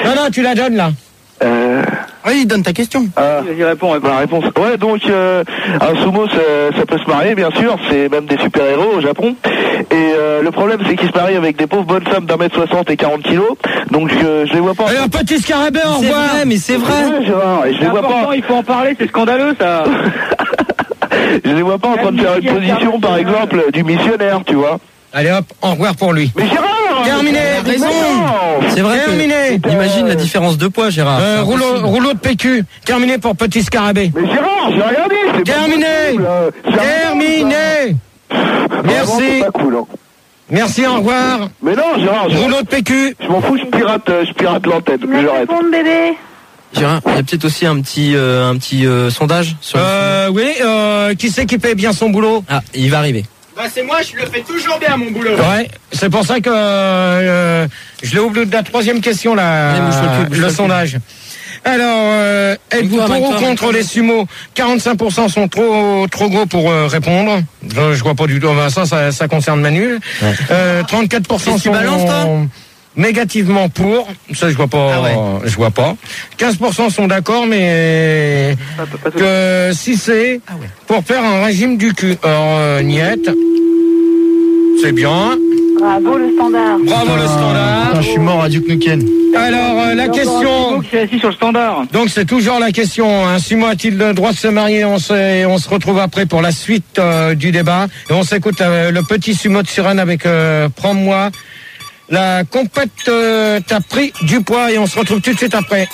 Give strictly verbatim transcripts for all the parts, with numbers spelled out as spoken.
Non, non, tu la donnes là. Euh... Oui, donne ta question. Ah, Vas-y, réponds, réponds. la réponse. Ouais, donc euh, un sumo, ça, ça peut se marier, bien sûr. C'est même des super-héros au Japon. Et euh, le problème, c'est qu'ils se marient avec des pauvres bonnes femmes d'un mètre soixante et quarante kilos. Donc je, je les vois pas. Et un petit scarabée, au C'est revoir. vrai, mais c'est vrai. Ouais, Gérard, et je C'est les vois important, pas. il faut en parler, c'est scandaleux, ça. Je les vois pas en train de faire une position, par exemple, du missionnaire, tu vois. Allez hop, au revoir pour lui. Mais Gérard, Terminé, mais raison. non. C'est vrai Terminé. que... Imagine la différence de poids, Gérard. Euh, C'est rouleau, impossible. rouleau de P Q. Terminé pour petit scarabée. Mais Gérard, j'ai rien dit. C'est pas Terminé. possible, euh, c'est rien, Terminé. ça. Vraiment, Merci. c'est pas cool, hein. Merci, au revoir. Mais non, Gérard, je, Rouleau de P Q. je m'en fous, je pirate, euh, je pirate l'antenne. J'arrête. bébé. Gérard, il y a peut-être aussi un petit, euh, un petit euh, sondage sur le Euh, oui, euh, qui c'est qui paye bien son boulot? Ah, il va arriver. Bah, c'est moi, je le fais toujours bien, mon boulot. Ouais, c'est pour ça que euh, je l'ai oublié de la troisième question, là, Allez, bouge-toi le cul, bouge-toi le le cul. sondage. Alors, euh, êtes-vous Victoire, pour ou victoire, contre victoire. les sumos? quarante-cinq pour cent sont trop trop gros pour euh, répondre. Je, je vois pas du tout. Ben, ça, ça, ça concerne Manu. Ouais. Euh, trente-quatre pour cent Qu'est-ce que sont tu balances, toi négativement pour. Ça, je vois pas. Ah ouais. Je vois pas. quinze pour cent sont d'accord, mais que si c'est Ah ouais. pour faire un régime du cul. Alors, euh, niette. C'est bien. Bravo le standard. Bravo le standard. Putain, je suis mort à Duke Nukem. Alors, euh, la question. Qui est assis sur le standard. Donc, c'est toujours la question. Un sumo a-t-il le droit de se marier? On se, on se retrouve après pour la suite euh, du débat. Et on s'écoute euh, le petit sumo de Sirène avec euh, Prends-moi. La compète euh, t'as pris du poids et on se retrouve tout de suite après.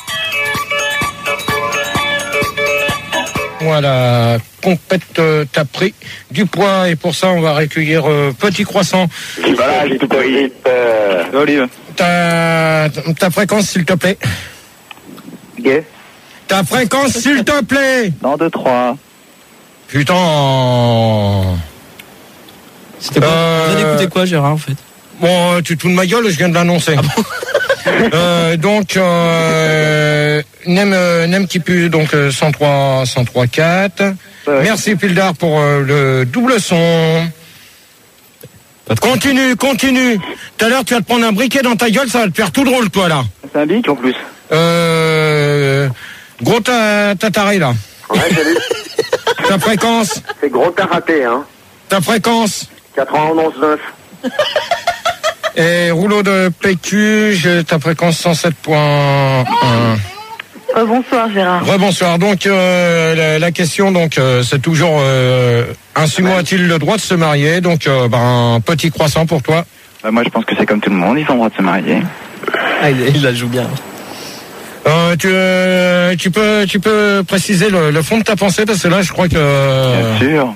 Voilà, compète euh, t'as pris du poids et pour ça on va recueillir euh, Petit Croissant. Voilà, j'ai tout compris. Euh... Olive. Ta, ta fréquence s'il te plaît. Gay. Ta fréquence s'il te plaît. Non, deux, trois. Putain. C'était quoi Euh, Vous avez écouté quoi, Gérard, en fait? Bon, tu te fous de ma gueule, je viens de l'annoncer. euh, donc, euh, Nem, euh, Nem qui pue, donc euh, cent trois, cent trois, quatre. Ouais. Merci Pildar pour euh, le double son. Continue, continue. Tout à l'heure, tu vas te prendre un briquet dans ta gueule, ça va te faire tout drôle, toi, là. C'est un bic en plus. Euh, gros ta, ta taré, là. Ouais, j'ai vu. Ta fréquence, C'est gros t'as raté, hein. ta fréquence. quatre-vingt-onze neuf. Et rouleau de P Q, j'ai ta fréquence cent sept point un. Euh, bonsoir Gérard. Rebonsoir. Donc euh, la, la question, donc euh, c'est toujours euh, un sumo a-t-il le droit de se marier? Donc euh, ben Petit Croissant pour toi. Bah, moi, je pense que c'est comme tout le monde, ils ont le droit de se marier. Ah, il, il la joue bien. Euh, tu, euh, tu peux tu peux préciser le, le fond de ta pensée parce que là je crois que euh, Bien sûr.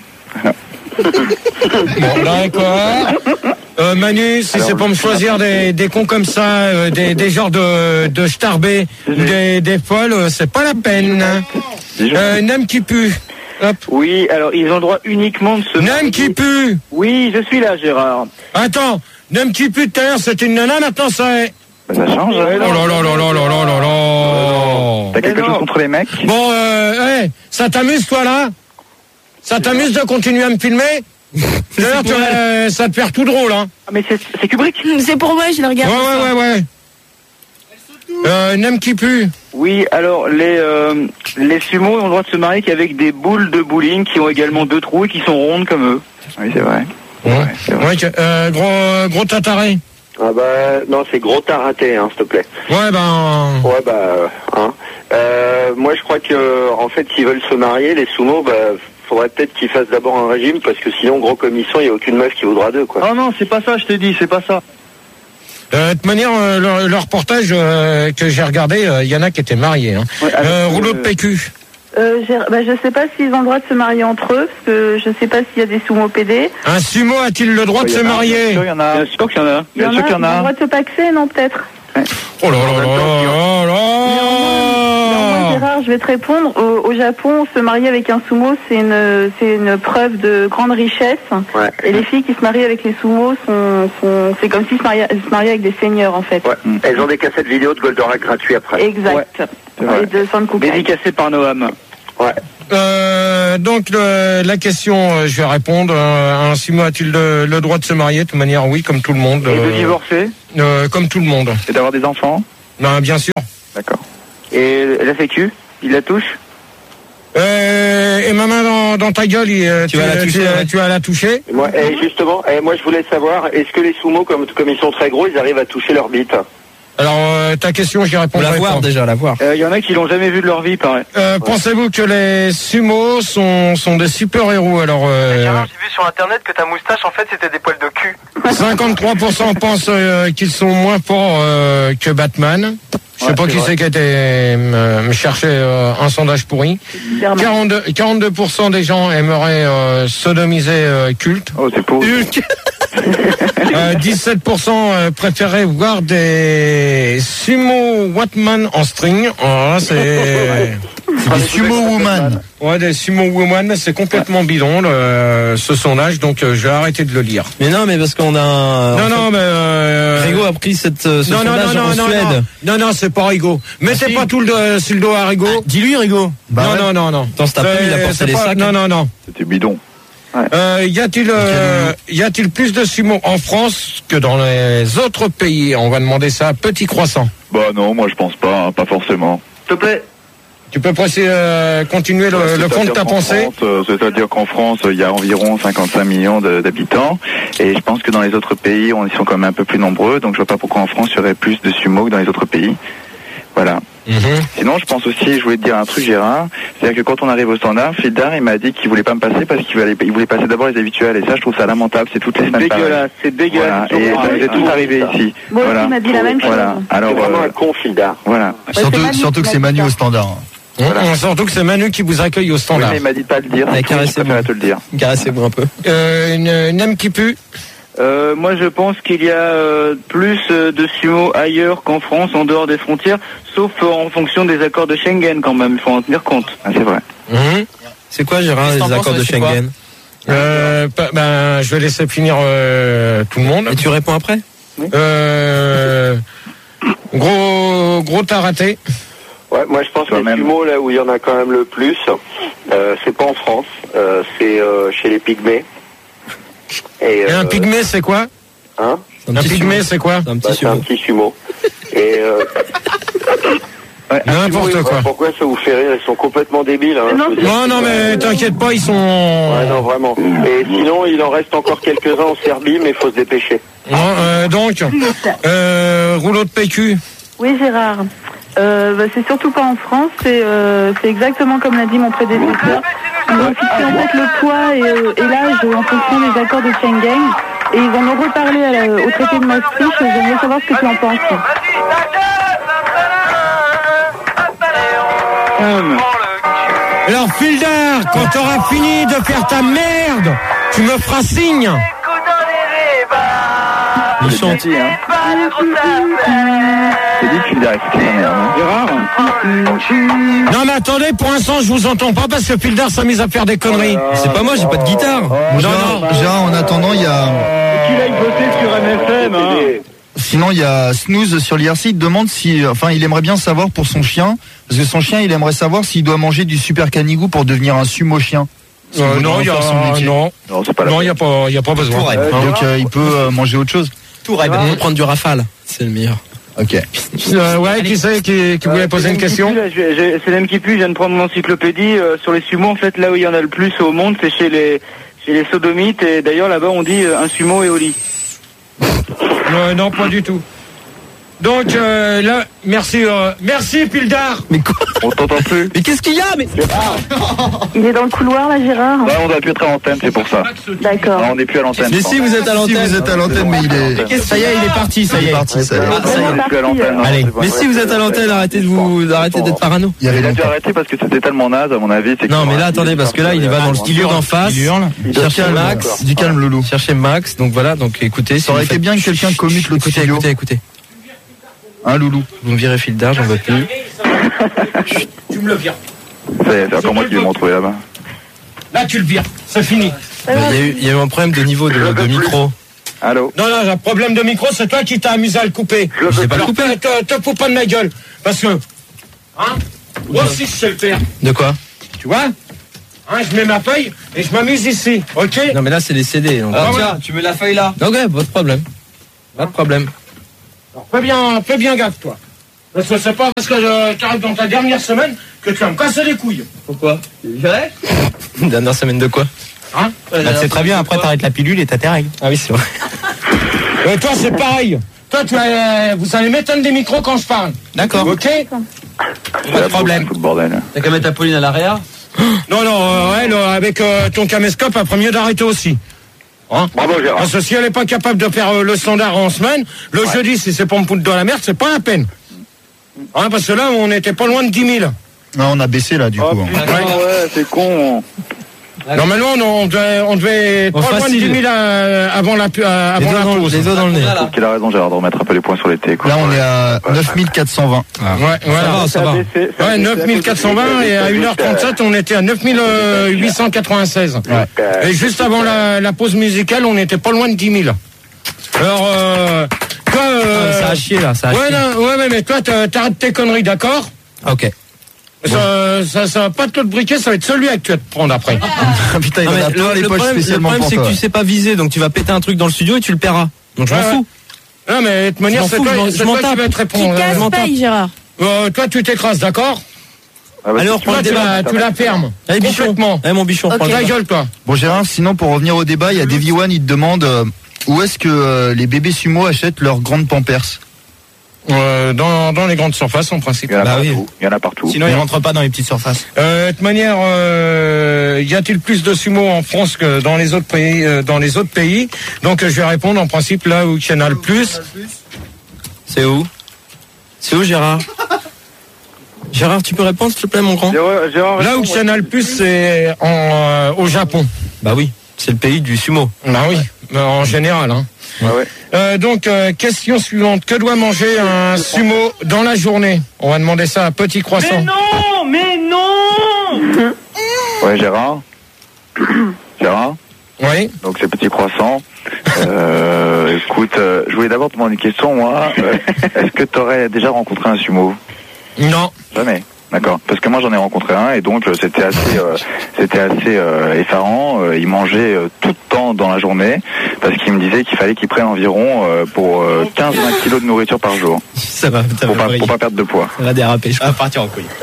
bon d'accord. Euh, Manu, si c'est pour me choisir des, des cons comme ça, euh, des, des genres de, de starbés, des, des folles, euh, c'est pas la peine. Euh, Nem qui pue. Hop. Oui, alors ils ont le droit uniquement de se Nem qui pue. Oui, je suis là, Gérard. Attends, Nem qui pue tout à l'heure, c'était une nana, maintenant c'est... Bah, ça change. Oh là là là là là là là là. T'as quelque chose contre les mecs? Bon, euh, hey, ça t'amuse toi là? Ça t'amuse de continuer à me filmer? D'ailleurs, tu, euh, ça te fait tout drôle, hein? Ah, mais c'est c'est Kubrick. C'est pour moi, je le Ouais, regarde. ouais, ouais, ouais. Euh, Nem qui pue. Oui, alors les euh, les sumos ont le droit de se marier qu'avec des boules de bowling qui ont également deux trous et qui sont rondes comme eux. Oui, c'est vrai. Ouais, ouais que- euh, gros, gros tataré. Ah bah, non, c'est gros t'as raté, hein, s'il te plaît. Ouais, ben... Ouais, bah, euh, hein. Euh, moi, je crois que, en fait, s'ils veulent se marier, les sumos, bah, faudrait peut-être qu'ils fassent d'abord un régime, parce que sinon, gros comme ils sont, il n'y a aucune meuf qui voudra d'eux, quoi. Oh non, c'est pas ça, je t'ai dit, c'est pas ça. Euh, de toute manière, euh, le, le reportage euh, que j'ai regardé, il euh, y en a qui étaient mariés. Hein. Ouais, avec, euh, rouleau de euh, P Q. Euh, Gérard- bah, je sais pas s'ils ont le droit de se marier entre eux, parce que je sais pas s'il y a des sumo P D. Un sumo a-t-il le droit de se marier? Il y en a. Bien sûr qu'il y en a. Il y en a, Bien sûr qu'il y en ils ont le a. droit de se paxer, non, peut-être. Oh là là là là Néanmoins, là. Gérard, je vais te répondre. Au, au Japon, se marier avec un sumo, c'est une, c'est une preuve de grande richesse. Ouais. Et les filles qui se marient avec les sumos, sont, sont, c'est comme s'ils se mariaient, se mariaient avec des seigneurs, en fait. Ouais. Elles ont des cassettes vidéo de Goldorak gratuits après. Exact. c'est vrai. Et de Sankukai. Dédicacé par Noam. Ouais. Euh, donc le, la question, euh, je vais répondre. Euh, un sumo a-t-il le, le droit de se marier? De toute manière, oui, comme tout le monde. Et de euh, divorcer. euh, comme tout le monde. Et d'avoir des enfants. Non, bien sûr. D'accord. Et la sécu, il la touche? Euh, et ma main dans, dans ta gueule, il, tu, Tu vas la toucher, tu, ouais. tu vas la toucher. Et moi, et justement, et moi je voulais savoir, est-ce que les sumo, comme, comme ils sont très gros, ils arrivent à toucher leur bite? Alors, euh, ta question, j'y Pour répondrai la voir pas. déjà, la voir. Il euh, y en a qui l'ont jamais vu de leur vie, pareil. Euh, Pensez-vous que les sumos sont, sont des super-héros? Alors, euh, J'ai vu sur internet que ta moustache en fait c'était des poils de cul. cinquante-trois pour cent pensent euh, qu'ils sont moins forts euh, que Batman. Je sais Ouais, pas c'est qui vrai. c'est qui a été euh, me chercher euh, un sondage pourri. Clairement. quarante-deux, quarante-deux pour cent des gens aimeraient euh, sodomiser euh, Culte. Oh, c'est pauvre. Euh, dix-sept pour cent euh, préféraient voir des sumo Watman en string. Oh, là, c'est Des sumo woman. ouais, des sumo woman, c'est complètement bidon le, ce sondage, donc euh, je vais arrêter de le lire. Mais non, mais parce qu'on a. non, en fait, non, mais euh, Rigo a pris cette, euh, ce non, non, non, sondage non, en non, Suède. non, non, non, c'est pas Rigo. Mettez Ah, si. pas tout le dos sur le dos à Rigo. Dis-lui, Rigo. Bah non, ouais. non, non, non. Dans cet après, il a C'est- porté c'est les pas- sacs. Non, non, non. C'était bidon. Euh, y a-t-il, euh, y a-t-il plus de sumo en France que dans les autres pays? On va demander ça à Petit Croissant. Bah non, moi je pense pas, hein, pas forcément. S'il te plaît. Tu peux presser, euh, continuer le, le fond de ta pensée? France, euh, c'est-à-dire qu'en France, il y a environ cinquante-cinq millions de- d'habitants, et je pense que dans les autres pays, on, ils sont quand même un peu plus nombreux, donc je vois pas pourquoi en France, il y aurait plus de sumo que dans les autres pays. Voilà. Mhm. Sinon, je pense aussi, je voulais te dire un truc, Gérard, c'est-à-dire que quand on arrive au standard, Fildar, il m'a dit qu'il voulait pas me passer parce qu'il voulait, il voulait passer d'abord les habituels, et ça, je trouve ça lamentable, c'est toutes les semaines pareil. Dégueulasse, c'est dégueulasse. Voilà, et ça nous est tous arrivé ici. Moi aussi, Voilà. il m'a dit la même Voilà. chose. Alors, C'est vraiment euh, un con, Fildar. voilà. Ouais, c'est Surtout, Manu surtout qui que c'est m'a dit Manu ça. au standard. Mmh, surtout que c'est Manu qui vous accueille au Oui, standard. mais il m'a dit de pas le dire, Ouais, donc je caressez-moi. préfère te le dire. Caressez-vous un peu. Euh, une, une âme qui pue. Euh, moi, je pense qu'il y a euh, plus euh, de sumo ailleurs qu'en France, en dehors des frontières, sauf euh, en fonction des accords de Schengen quand même, il faut en tenir compte. Ah, c'est vrai. Mhm. C'est quoi, Gérard, Qu'est-ce que les t'en accords penses, de c'est quoi Schengen? Euh, pa- ben, je vais laisser finir euh, tout le monde. Et tu réponds après? Euh, gros, gros t'as raté. Ouais, moi je pense que les Toi-même. sumo, là où il y en a quand même le plus, euh, c'est pas en France, euh, c'est euh, chez les pygmées. Et, Et un euh, pygmée, c'est quoi? Hein Un Un petit pygmée, sumo. c'est quoi? C'est un Bah, petit c'est un sumo. petit sumo. Et euh, ouais, un N'importe sumo, quoi. Pourquoi ça vous fait rire? Ils sont complètement débiles. Hein, Non, je veux dire. Non, non, mais t'inquiète pas, ils sont. Ouais, non, vraiment. Et sinon, il en reste encore quelques-uns en Serbie, mais il faut se dépêcher. Non, euh, donc, euh, rouleau de P Q. Oui, Gérard. Euh, bah, c'est surtout pas en France, c'est euh, c'est exactement comme l'a dit mon prédécesseur. Ils ont fixé en fait le poids et, euh, et l'âge en fonction des accords de Schengen. Et ils en ont reparlé à la- au traité de Maastricht. J'aimerais savoir ce que tu en penses. Hum. Alors, Fildar, quand t'auras fini de faire ta merde, tu me feras signe. Il chante. C'est dit que Fildar est foutu sa merde, hein. Gérard, Non, mais attendez, pour l'instant, je vous entends pas parce que Fildar s'est mis à faire des conneries. C'est pas moi, j'ai pas de guitare. Bon, Gérard, Gérard, en attendant, il y a. qu'il aille voter sur M F M. Hein. Sinon, il y a Snooze sur l'I R C. Il demande si, enfin, il aimerait bien savoir pour son chien, parce que son chien, il aimerait savoir s'il doit manger du super canigou pour devenir un sumo chien. S'il Euh, veut non, il y faire son a, métier. non, Non, c'est pas la non, il y a pas, il y a pas besoin. Tout raide. Hein. Donc, euh, il peut euh, manger autre chose. Tout raide. On peut prendre du rafale. C'est le meilleur. Ok. Euh, ouais, qui c'est qui, qui voulait poser une question? C'est l'M qui pue, je viens de prendre mon encyclopédie. euh, sur les sumo, en fait, là où il y en a le plus au monde, c'est chez les, chez les sodomites. Et d'ailleurs, là-bas, on dit euh, un sumo et au lit. Euh, non, pas du tout. Donc euh, là, merci, euh, merci Fildar. Mais quoi? On t'entend plus. Mais qu'est-ce qu'il y a? Mais Il est dans le couloir là, Gérard? Ouais, on doit plus être à l'antenne, c'est pour ça. D'accord. Non, on n'est plus à l'antenne. Mais si vous êtes à Si l'antenne. vous êtes à l'antenne, mais il est. Ça y est, il est parti, ça y Il est est. parti, ça y est. Ah, ça y est. on n'est plus à l'antenne. non, Allez, c'est bon. mais si vous êtes à l'antenne, arrêtez de vous, arrêtez d'être parano. Il y avait Il a dû longtemps. arrêter parce que c'était tellement naze, à mon avis. c'est Non, qu'il mais là, aura- attendez, parce que là, il va dans le studio d'en face. Il hurle. Cherchez Du calme, Max. Du calme, Loulou. Cherchez Max. Donc voilà, donc écoutez. si Ça aurait vous été faites- bien que quelqu'un commute l'autre Écoutez, studio. écoutez, écoutez. Hein, Loulou? Vous me virez Fildar, j'en veux plus. Tu me le vires. C'est c'est encore moi qui vais me retrouver là-bas. Là, tu le vires. C'est fini. Il y a eu, il y a eu un problème de niveau de, de micro. Allô? Non, non, un problème de micro, c'est toi qui t'as amusé à le couper. Je l'ai pas Alors, coupé. te, te, te fous pas de ma gueule. Parce que, hein, moi aussi je sais le faire. De quoi? Tu vois? Hein, je mets ma feuille et je m'amuse ici, ok? Non, mais là, c'est les C D. Donc... Ah ouais. Tiens, tu mets la feuille là. Ok, pas de problème. Pas de problème. Alors, fais bien, fais bien gaffe, toi. Parce que c'est pas parce que euh, tu arrives dans ta dernière semaine que tu vas me casser les couilles. Pourquoi? Vrai? Dernière semaine de quoi? Hein? Bah, c'est très bien, après t'arrêtes la pilule et t'as tes règles. Ah oui, c'est vrai. Et toi, c'est pareil. Toi, tu as, vous allez m'éteindre des micros quand je parle. D'accord. Ok? Pas de problème. T'as qu'à mettre Apolline à l'arrière? Non, non, euh, ouais, là, avec euh, ton caméscope, après mieux d'arrêter aussi. Hein? Bravo Gérard. Parce que si elle n'est pas capable de faire euh, le standard en semaine, le ouais. jeudi, si c'est pour me foutre dans la merde, c'est pas la peine. Hein, parce que là, on n'était pas loin de dix mille. Non, on a baissé là, du oh, coup. Putain, ouais, ouais c'est con. Normalement, on devait, on devait être pas loin de dix mille à, avant la, à, avant la pause. Les os dans le nez. Je trouve qu'il a raison, Gérard, de remettre un peu les points sur les T. Quoi. Là, on est à neuf mille quatre cent vingt. Ah. Ouais, voilà. Ça va, ça va. Ouais, neuf mille quatre cent vingt et à une heure trente-sept, on était à neuf mille huit cent quatre-vingt-seize. Ouais. Et juste avant la, la pause musicale, on était pas loin de dix mille. Alors, euh, toi, euh, ouais, ça a chié, là, ça a ouais, chié. Non, ouais, mais toi, t'arrêtes tes conneries, d'accord? Ok. Ça, ça, ça va pas te le briquer, ça va être celui que tu vas te prendre après. Ah, putain, il non, en a plein les poches spécialement pour toi. Le problème, c'est que tu sais pas viser, donc tu vas péter un truc dans le studio et tu le paieras. Donc je m'en ouais, fous. Non, mais de toute manière, c'est toi, c'est toi qui vas te répondre. Qui casse paye, Gérard. Euh, toi, tu t'écrases, d'accord? Ah bah, alors, toi, tu la, tu la fermes. Allez, bichon. Allez, mon bichon. Okay. Prends ta gueule, toi. Bon, Gérard, sinon, pour revenir au débat, il y a Davy One, il te demande euh, où est-ce que euh, les bébés sumo achètent leurs grandes pampers? Euh, dans, dans les grandes surfaces, en principe. Il y en a bah partout. Oui. Il y en a partout. Sinon, ils rentrent pas dans les petites surfaces. Euh, de toute manière, euh, y a-t-il plus de sumo en France que dans les autres pays, euh, dans les autres pays? Donc, je vais répondre en principe là où il y en a le plus. C'est où? C'est où, Gérard? Gérard, tu peux répondre, s'il te plaît, mon grand? Gérard, Gérard, là où il y en a le plus, c'est en, euh, au Japon. Bah oui, c'est le pays du sumo. Bah oui, en général, hein. Ouais, ouais. Euh, donc, euh, question suivante. Que doit manger un sumo dans la journée? On va demander ça à Petit Croissant. Mais non, mais non. Ouais, Gérard. Gérard. Oui. Donc, c'est Petit Croissant. Euh, écoute, euh, je voulais d'abord te demander une question, moi. Euh, est-ce que tu aurais déjà rencontré un sumo? Non. Jamais. D'accord. Parce que moi j'en ai rencontré un et donc euh, c'était assez, euh, c'était assez euh, effarant. Euh, il mangeait euh, tout le temps dans la journée parce qu'il me disait qu'il fallait qu'il prenne environ euh, pour euh, quinze à vingt kilos de nourriture par jour. Ça va, ça pour, va pas, pour pas perdre de poids. Ça va déraper. Je vais partir en couille.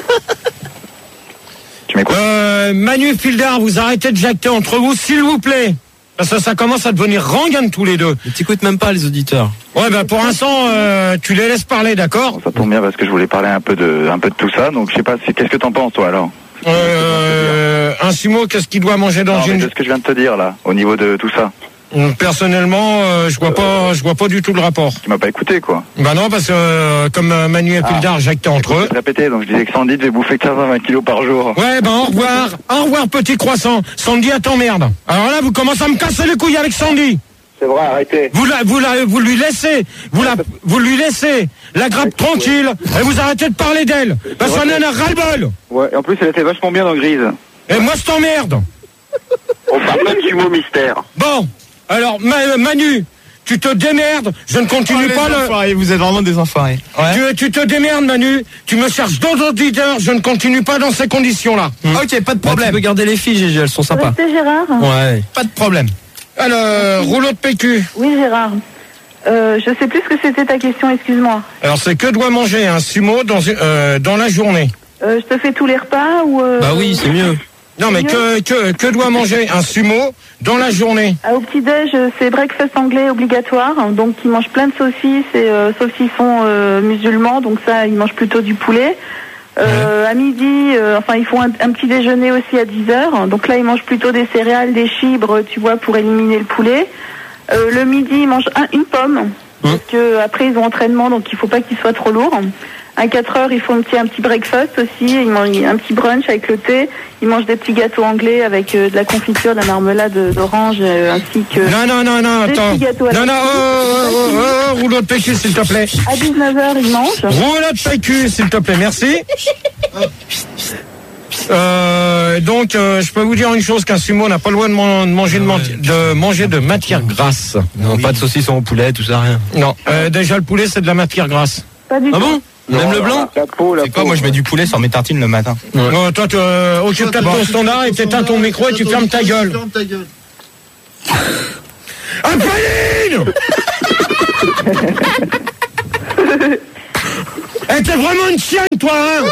Tu m'écoutes? Euh, Manu Fildar, vous arrêtez de jacter entre vous, s'il vous plaît. Parce que ça commence à devenir rengaine tous les deux. Mais t'écoutes même pas les auditeurs. Ouais, bah pour l'instant, euh, tu les laisses parler, d'accord? Bon, ça tombe bien parce que je voulais parler un peu de, un peu de tout ça. Donc je sais pas, c'est, qu'est-ce que t'en penses toi alors? Euh, un sumo, qu'est-ce qu'il doit manger dans non, une... mais de ce que je viens de te dire là, au niveau de tout ça. Personnellement, euh, je vois euh, pas, je vois pas du tout le rapport. Tu m'as pas écouté quoi? Bah non, parce que euh, comme euh, Manu et Fildar ah, jactaient entre eux. Je répétais, donc je disais que Sandy devait bouffer quinze à vingt kilos par jour. Ouais, bah au revoir, au revoir Petit Croissant. Sandy, attends merde. Alors là, vous commencez à me casser les couilles avec Sandy. C'est vrai, arrêtez. Vous la, vous la, vous lui laissez, vous la, vous lui laissez la grappe tranquille et vous arrêtez de parler d'elle. Parce qu'on en a ras-le-bol. Ouais, et en plus elle était vachement bien dans Grise. Et moi je t'emmerde. On parle pas de sumo mystère. Bon. Alors, Manu, tu te démerdes, je ne continue oh, pas le... Enfoirés, vous êtes vraiment des enfoirés. Ouais. Tu, tu te démerdes, Manu, tu me cherches d'autres auditeurs, je ne continue pas dans ces conditions-là. Mmh. Ok, pas de problème. Bah, tu peux garder les filles, Gégé, elles sont sympas. Restez, Gérard. Ouais. Pas de problème. Alors, rouleau de P Q. Oui, Gérard. Euh, je sais plus ce que c'était ta question, excuse-moi. Alors, c'est que doit manger un sumo dans, euh, dans la journée? euh, Je te fais tous les repas ou... Euh... Bah oui, c'est mieux. Non, mais que, que, que doit manger un sumo dans la journée? Au petit-déj, c'est breakfast anglais obligatoire. Donc, ils mangent plein de saucisses et euh, saucissons euh, musulmans. Donc, ça, ils mangent plutôt du poulet. Euh, ouais. À midi, euh, enfin, ils font un, un petit déjeuner aussi à dix heures. Donc là, ils mangent plutôt des céréales, des fibres, tu vois, pour éliminer le poulet. Euh, le midi, ils mangent un, une pomme. Mmh. Parce que après, ils ont entraînement, donc il faut pas qu'ils soient trop lourds. À quatre heures, ils font un petit, un petit breakfast aussi. Ils mangent un petit brunch avec le thé. Ils mangent des petits gâteaux anglais avec euh, de la confiture, de la marmelade d'orange, euh, ainsi que... Non, non, non, non, attends. Non, non, oh, oh, oh, oh, oh, rouleau de P Q, s'il te plaît. À dix-neuf heures, ils mangent. Rouleau de P Q, s'il te plaît, merci. Euh, donc, euh, je peux vous dire une chose, qu'un sumo n'a pas le droit de, man- de manger de, man- de manger de matière grasse. Non, oui. Pas de saucisson au poulet, tout ça, rien. Non, euh, déjà le poulet, c'est de la matière grasse. Pas du ah tout. Bon non, même le blanc? La peau, la c'est quoi, peau, moi je mets du poulet sur mes tartines le matin. Ouais. Non, toi, tu euh, occupe-toi de ton standard et t'éteins ton micro et tu fermes ta gueule. Ferme ta gueule. Apolline! Eh, t'es vraiment une chienne, toi, hein.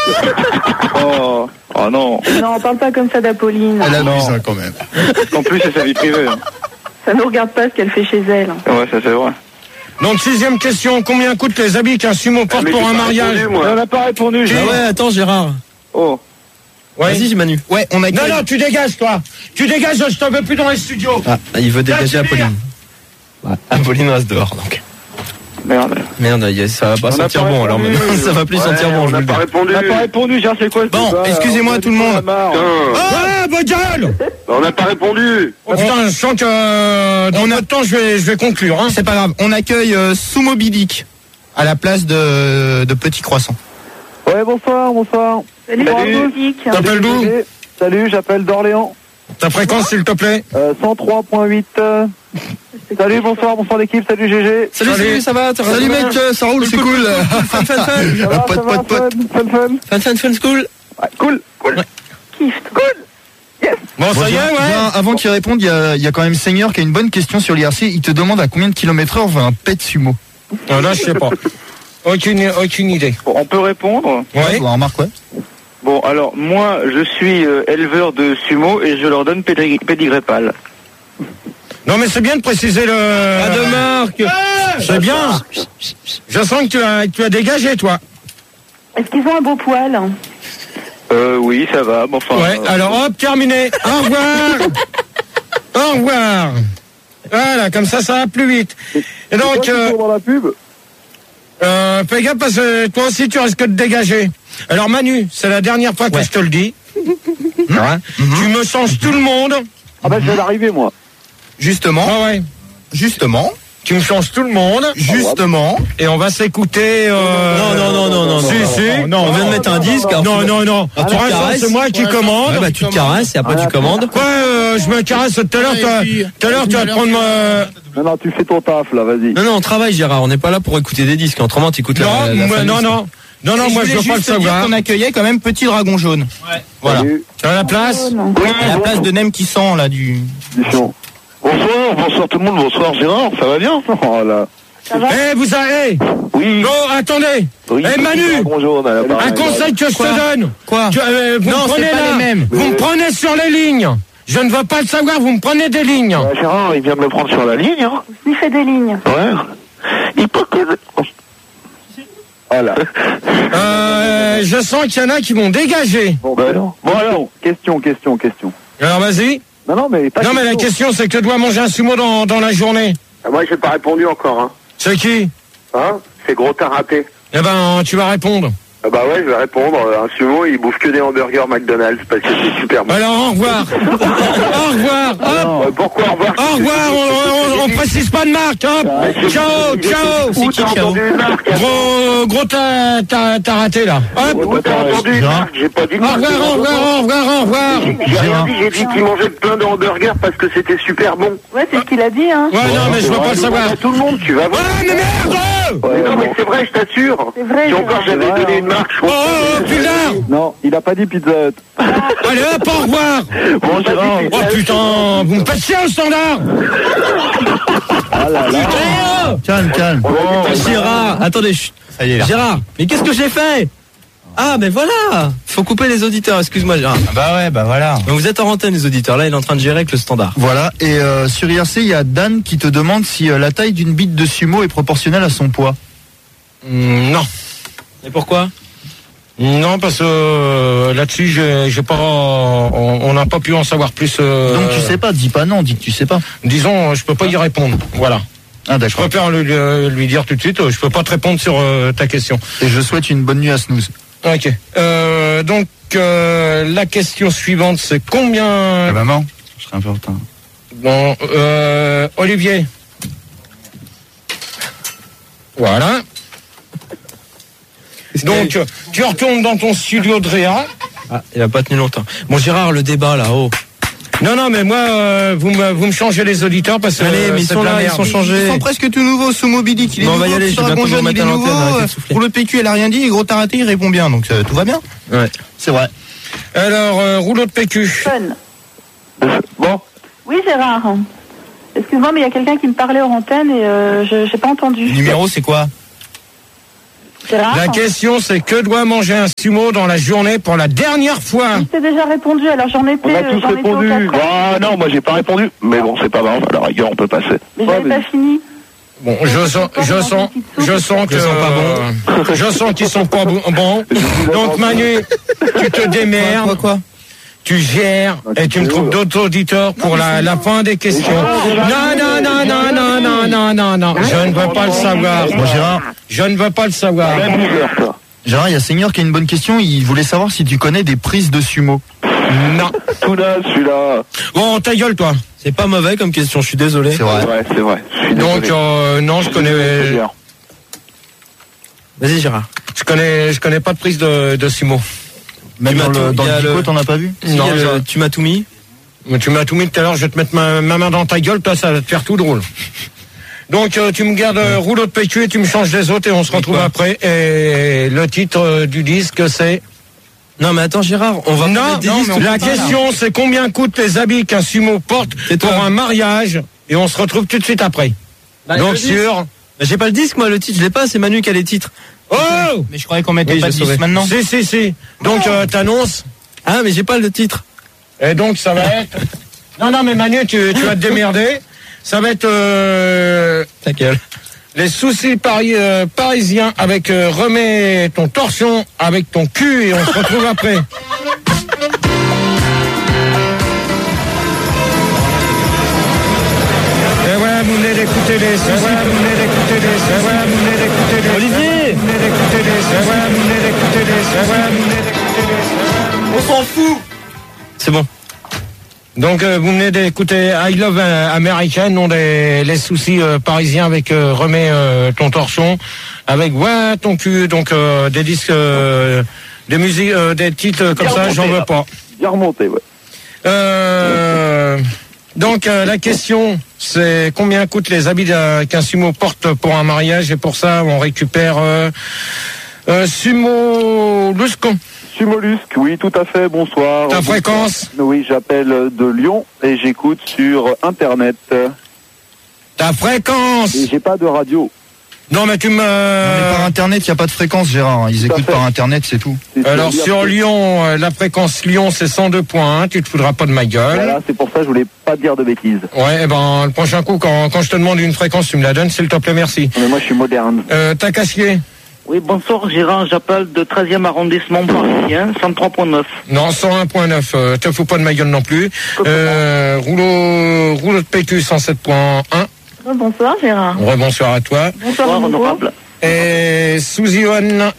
Oh, oh non. Non, on parle pas comme ça d'Apolline. Elle abuse hein, quand même. En plus, c'est sa vie privée. Hein. Ça ne regarde pas ce qu'elle fait chez elle. Ouais, ça c'est vrai. Donc, sixième question, combien coûtent les habits qu'un sumo porte Ah, pour un mariage? répondu, moi. On n'a pas répondu, j'ai... Ah ouais, attends, Gérard. Oh. Ouais. Vas-y, Manu. Ouais, on a. Non, non, tu dégages, toi. Tu dégages, je t'en veux plus dans les studios. Ah, il veut dégager Là, tu Apolline. Ouais, Apolline reste dehors, donc. Merde. Merde, y a- ça va pas On a sentir pas bon, alors répondu. maintenant, ça va plus Ouais, sentir bon, on je vous n'a le pas dis. répondu. On n'a pas répondu, genre, c'est quoi ce Bon, débat, excusez-moi, on tout le monde. a marre. Ah, bonne gueule. On n'a pas répondu. Oh, putain, je sens que euh, dans On a- notre temps, je vais, je vais conclure. Hein. C'est pas grave. On accueille euh, Sumo Bidic à la place de, de Petit Croissant. Ouais, bonsoir, bonsoir. Salut, Salut. Musique. T'appelles d'où? Salut, j'appelle d'Orléans. Ta fréquence, s'il te plaît. Euh, cent trois point huit. euh. Salut, bonsoir, bonsoir l'équipe, salut G G. Salut, salut, ça va? Salut mec, euh, ça roule, c'est cool. Fun, fun, fun. Ça va, Pote, ça va, pote, pote. fun, fun, fun. Fun, fun, fun, school. Ouais, cool, cool. Kiff. Cool. Bon, Bon, ça y est, Jean- ouais. Jean, avant qu'il réponde, il y a, il y a quand même Seigneur qui a une bonne question sur l'I R C. Il te demande à combien de kilomètres heure va un pet sumo. Ah, là, je sais pas. Aucune, aucune idée. Bon, on peut répondre. Ouais. Bon, remarque, ouais. Bon, alors, moi, je suis euh, éleveur de sumo et je leur donne pédri- pédigré pâle. Non, mais c'est bien de préciser le. Pas de marque. C'est bien. Je sens que tu as, tu as dégagé, toi. Est-ce qu'ils ont un beau poil? Euh, oui, ça va, bon, enfin... Ouais, euh, alors hop, terminé. Au revoir. Au revoir. Voilà, comme ça, ça va plus vite. Et donc, euh, dans la pub. euh, fais gaffe parce que toi aussi, tu risques de dégager. Alors, Manu, c'est la dernière fois que Ouais. je te le dis. Hein, tu me changes tout le monde. Ah bah, je viens d'arriver, moi. Justement, Ah ouais. justement, Tu me changes tout le monde. justement. Et on va s'écouter. Euh... Non, non, non, non, non, Si, non. si. Non, on vient de mettre un disque. alors Non, tu- non, non. Alors, tu Pour te l'instant, caresses. c'est moi qui commande. Ouais, bah, tu te caresses et après tu commandes. Quoi, euh, je me caresse tout à l'heure, Ouais, toi. et puis, Tout à l'heure, tu vas te prendre ma... Non, non, tu fais ton taf, là, vas-y. Non, non, on travaille, Gérard. On n'est pas là pour écouter des disques. Autrement, tu écoutes la, Non, la moi, famille. non, non. Non, non, Et moi, je voulais veux pas le juste dire savoir. qu'on accueillait quand même Petit Dragon Jaune. Voilà. Salut. À la place. Oh, non. À la place de Nem qui sent là du. Bonsoir, bonsoir tout le monde, bonsoir Gérard, ça va bien? Oh là. Ça va? Eh, vous avez... Oui. Non, attendez. Oui, Eh, Manu, bonjour, on a l'appareil. un conseil que je Quoi te donne. Quoi Tu, euh, vous Non, me c'est prenez pas là. les mêmes. Vous me prenez sur les lignes. Je ne veux pas le savoir, vous me prenez des lignes. Euh, Gérard, il vient de me prendre sur la ligne, hein. Il fait des lignes. Ouais. Il peut que... Voilà. Euh, je sens qu'il y en a qui vont dégager. Bon, bah, alors. Bon, alors, question, question, question. Alors, vas-y. Non, non, mais pas Non, mais la question, c'est que tu dois manger un sumo dans, dans la journée. Moi, j'ai pas répondu encore, hein. C'est qui? Hein? C'est gros raté. Eh ben, tu vas répondre. Ah bah ouais, je vais répondre. Un sumo, il bouffe que des hamburgers McDonald's parce que c'est super bon. Alors, au revoir. Au revoir. Hop. Euh, pourquoi au revoir? Au revoir. On, on, on précise pas de marque. Hop. Ciao, ciao. Où t'as entendu une marque? Gros, gros, t'as, t'as, t'as raté là. Hop. Où t'as entendu une marque? J'ai pas dit de Au marque. revoir, au revoir, au revoir, au revoir. J'ai rien dit, j'ai dit qu'il mangeait plein de hamburgers parce que c'était super bon. Ouais, c'est ce qu'il a dit, hein. Ouais, non, mais je veux pas le savoir. Tout le monde, tu vas voir. Ah, mais merde. Mais non, mais c'est vrai, je t'assure. C'est vrai, Si encore Gérard. j'avais donné une marque, je Oh, oh, putain. Non, il a pas dit Pizza Hut. Allez, hop, au revoir. Bon, Gérard. Oh, putain, vous me faites chier au standard. Ah là là. Putain. Calme, calme. Gérard, attendez, chut. Ça y est là. Gérard, mais qu'est-ce que j'ai fait? Ah, mais voilà. Faut couper les auditeurs. Excuse-moi, Gérard. Ah bah ouais, bah voilà. Donc vous êtes en antenne, les auditeurs. Là, il est en train de gérer avec le standard. Voilà, et euh, sur I R C, il y a Dan qui te demande si euh, la taille d'une bite de sumo est proportionnelle à son poids. Mm, non. Et pourquoi? Non, parce que euh, là-dessus, j'ai, j'ai pas, on on n'a pas pu en savoir plus. euh, Donc tu sais pas, dis pas non, dis que tu sais pas. Disons, je peux pas y répondre. Voilà. Ah Je d'accord. préfère lui, lui- lui dire tout de suite. Je peux pas te répondre sur euh, ta question. Et je souhaite une bonne nuit à Snooze. Ok. Euh, donc euh, la question suivante, c'est combien? maman, je serai un peu en retard. Bon, euh, Olivier. Voilà. Donc, tu retournes dans ton studio de Réa. Ah, il a pas tenu longtemps. Bon, Gérard, le débat là, oh. Non, non, mais moi, euh, vous, me, vous me changez les auditeurs parce que Allez, euh, mais ils c'est sont de la là, ils merde. sont changés. Ils sont presque tout nouveaux, Sumo Bidic, il est Bon, on va y nouveau, aller, Petit je vais Dragon bientôt Jaune, me il est mettre à nouveau, l'antenne, arrêtez euh, de souffler. pour le P Q, elle a rien dit, et Gros Taraté, il répond bien, donc euh, tout va bien. Ouais. C'est vrai. Alors, euh, rouleau de P Q. Fun. Bon. Oui, Gérard. Excuse-moi, mais il y a quelqu'un qui me parlait hors antenne et euh, je j'ai pas entendu. Le numéro, c'est quoi? Gérard. La question, c'est que doit manger un sumo dans la journée pour la dernière fois? Il s'est déjà répondu, alors j'en étais. On a tous j'en étais au répondu. quatre heures. Ah non, moi j'ai pas répondu. Mais bon, c'est pas grave, à la rigueur, on peut passer. Mais j'avais pas fini. Bon, je sens, je sens, je sens que, Ils sont pas bons. Je sens qu'ils sont pas bons. Bon. Donc Manu, tu te démerdes. Quoi, quoi? Tu gères et tu me trouves d'autres auditeurs pour la, la fin des questions. Non, non, non, non, non, non, non, non, non. Je ne veux pas le savoir. Bon, Gérard, Je ne veux pas le savoir. Gérard, il y a Seigneur qui a une bonne question. Il voulait savoir si tu connais des prises de sumo. Non. Tout là, celui-là. Bon, ta gueule, toi. C'est pas mauvais comme question, je suis désolé. C'est vrai. Ouais, c'est vrai. Je suis Donc, désolé. euh, non, je connais, C'est bien. Vas-y, Gérard. je connais, je connais pas de prise de, de sumo. Même m'as dans le, tout- dans il y le a dico, le- t'en as pas vu? Si, Non, il y a le- je- tu m'as tout mis. Mais tu m'as tout mis tout à l'heure, je vais te mettre ma, ma main dans ta gueule, toi, ça va te faire tout drôle. Donc, euh, tu me gardes euh, rouleau de P Q et tu me changes les autres et on se retrouve quoi après. Et le titre euh, du disque, c'est... Non, mais attends, Gérard, on va Non, pas mettre des non, listes, mais on la peut pas, là. question, c'est combien coûtent les habits qu'un sumo porte Tais-toi. pour un mariage. Et on se retrouve tout de suite après. Bah, Donc, le disque. sur... Bah, j'ai pas le disque, moi, le titre, je l'ai pas, c'est Manu qui a les titres. Oh! Mais je croyais qu'on mettait Oui, pas de j'ai disque sauvé. maintenant. Si, si, si. Donc, euh, t'annonces. Ah, mais j'ai pas le titre. Et donc, ça va être... Non, non, mais Manu, tu, tu vas te démerder. Ça va être... Euh... Ta gueule. Les soucis pari- euh, parisiens avec euh, remets ton torsion avec ton cul et on se retrouve après. Et voilà, vous venez d'écouter les soucis, vous venez d'écouter les soucis, voilà, vous venez d'écouter les Olivier, vous venez d'écouter les soucis, voilà, vous venez d'écouter les soucis, voilà, vous venez d'écouter les soucis. on s'en fout. C'est bon. Donc euh, vous venez d'écouter I Love euh, American, non des les soucis euh, parisiens avec euh, remets euh, ton torchon, avec ouais ton cul, donc euh, des disques, euh, des musiques, euh, des titres comme Bien ça, j'en remonté, veux là. pas. Bien remonté, ouais. Euh, donc euh, la question, c'est combien coûtent les habits d'un- qu'un sumo porte pour un mariage, et pour ça on récupère euh, euh, Sumo Luscon. Sumollusque, oui, tout à fait, bonsoir. Ta Bonsoir. fréquence, Oui, j'appelle de Lyon et j'écoute sur Internet. ta fréquence. Et j'ai pas de radio. Non mais tu me. Non, mais par internet, il n'y a pas de fréquence, Gérard. Ils Tout à écoutent fait. par internet, c'est tout. C'est Alors dire sur que- Lyon, euh, la fréquence Lyon c'est cent deux point un, tu te foudras pas de ma gueule. Voilà, c'est pour ça que je voulais pas dire de bêtises. Ouais, et ben le prochain coup quand, quand je te demande une fréquence, tu me la donnes, s'il te plaît, merci. Mais moi, je suis moderne. Euh, t'as cassier? Oui, bonsoir Gérard, j'appelle de treizième arrondissement parisien, cent trois point neuf. Non, cent un point neuf, euh, te fous pas de ma gueule non plus. Euh, rouleau, rouleau de P Q cent sept point un. Oh, bonsoir Gérard. Rebonsoir à toi. Bonsoir, Bonsoir à nouveau. honorable. Et Sous-Ion,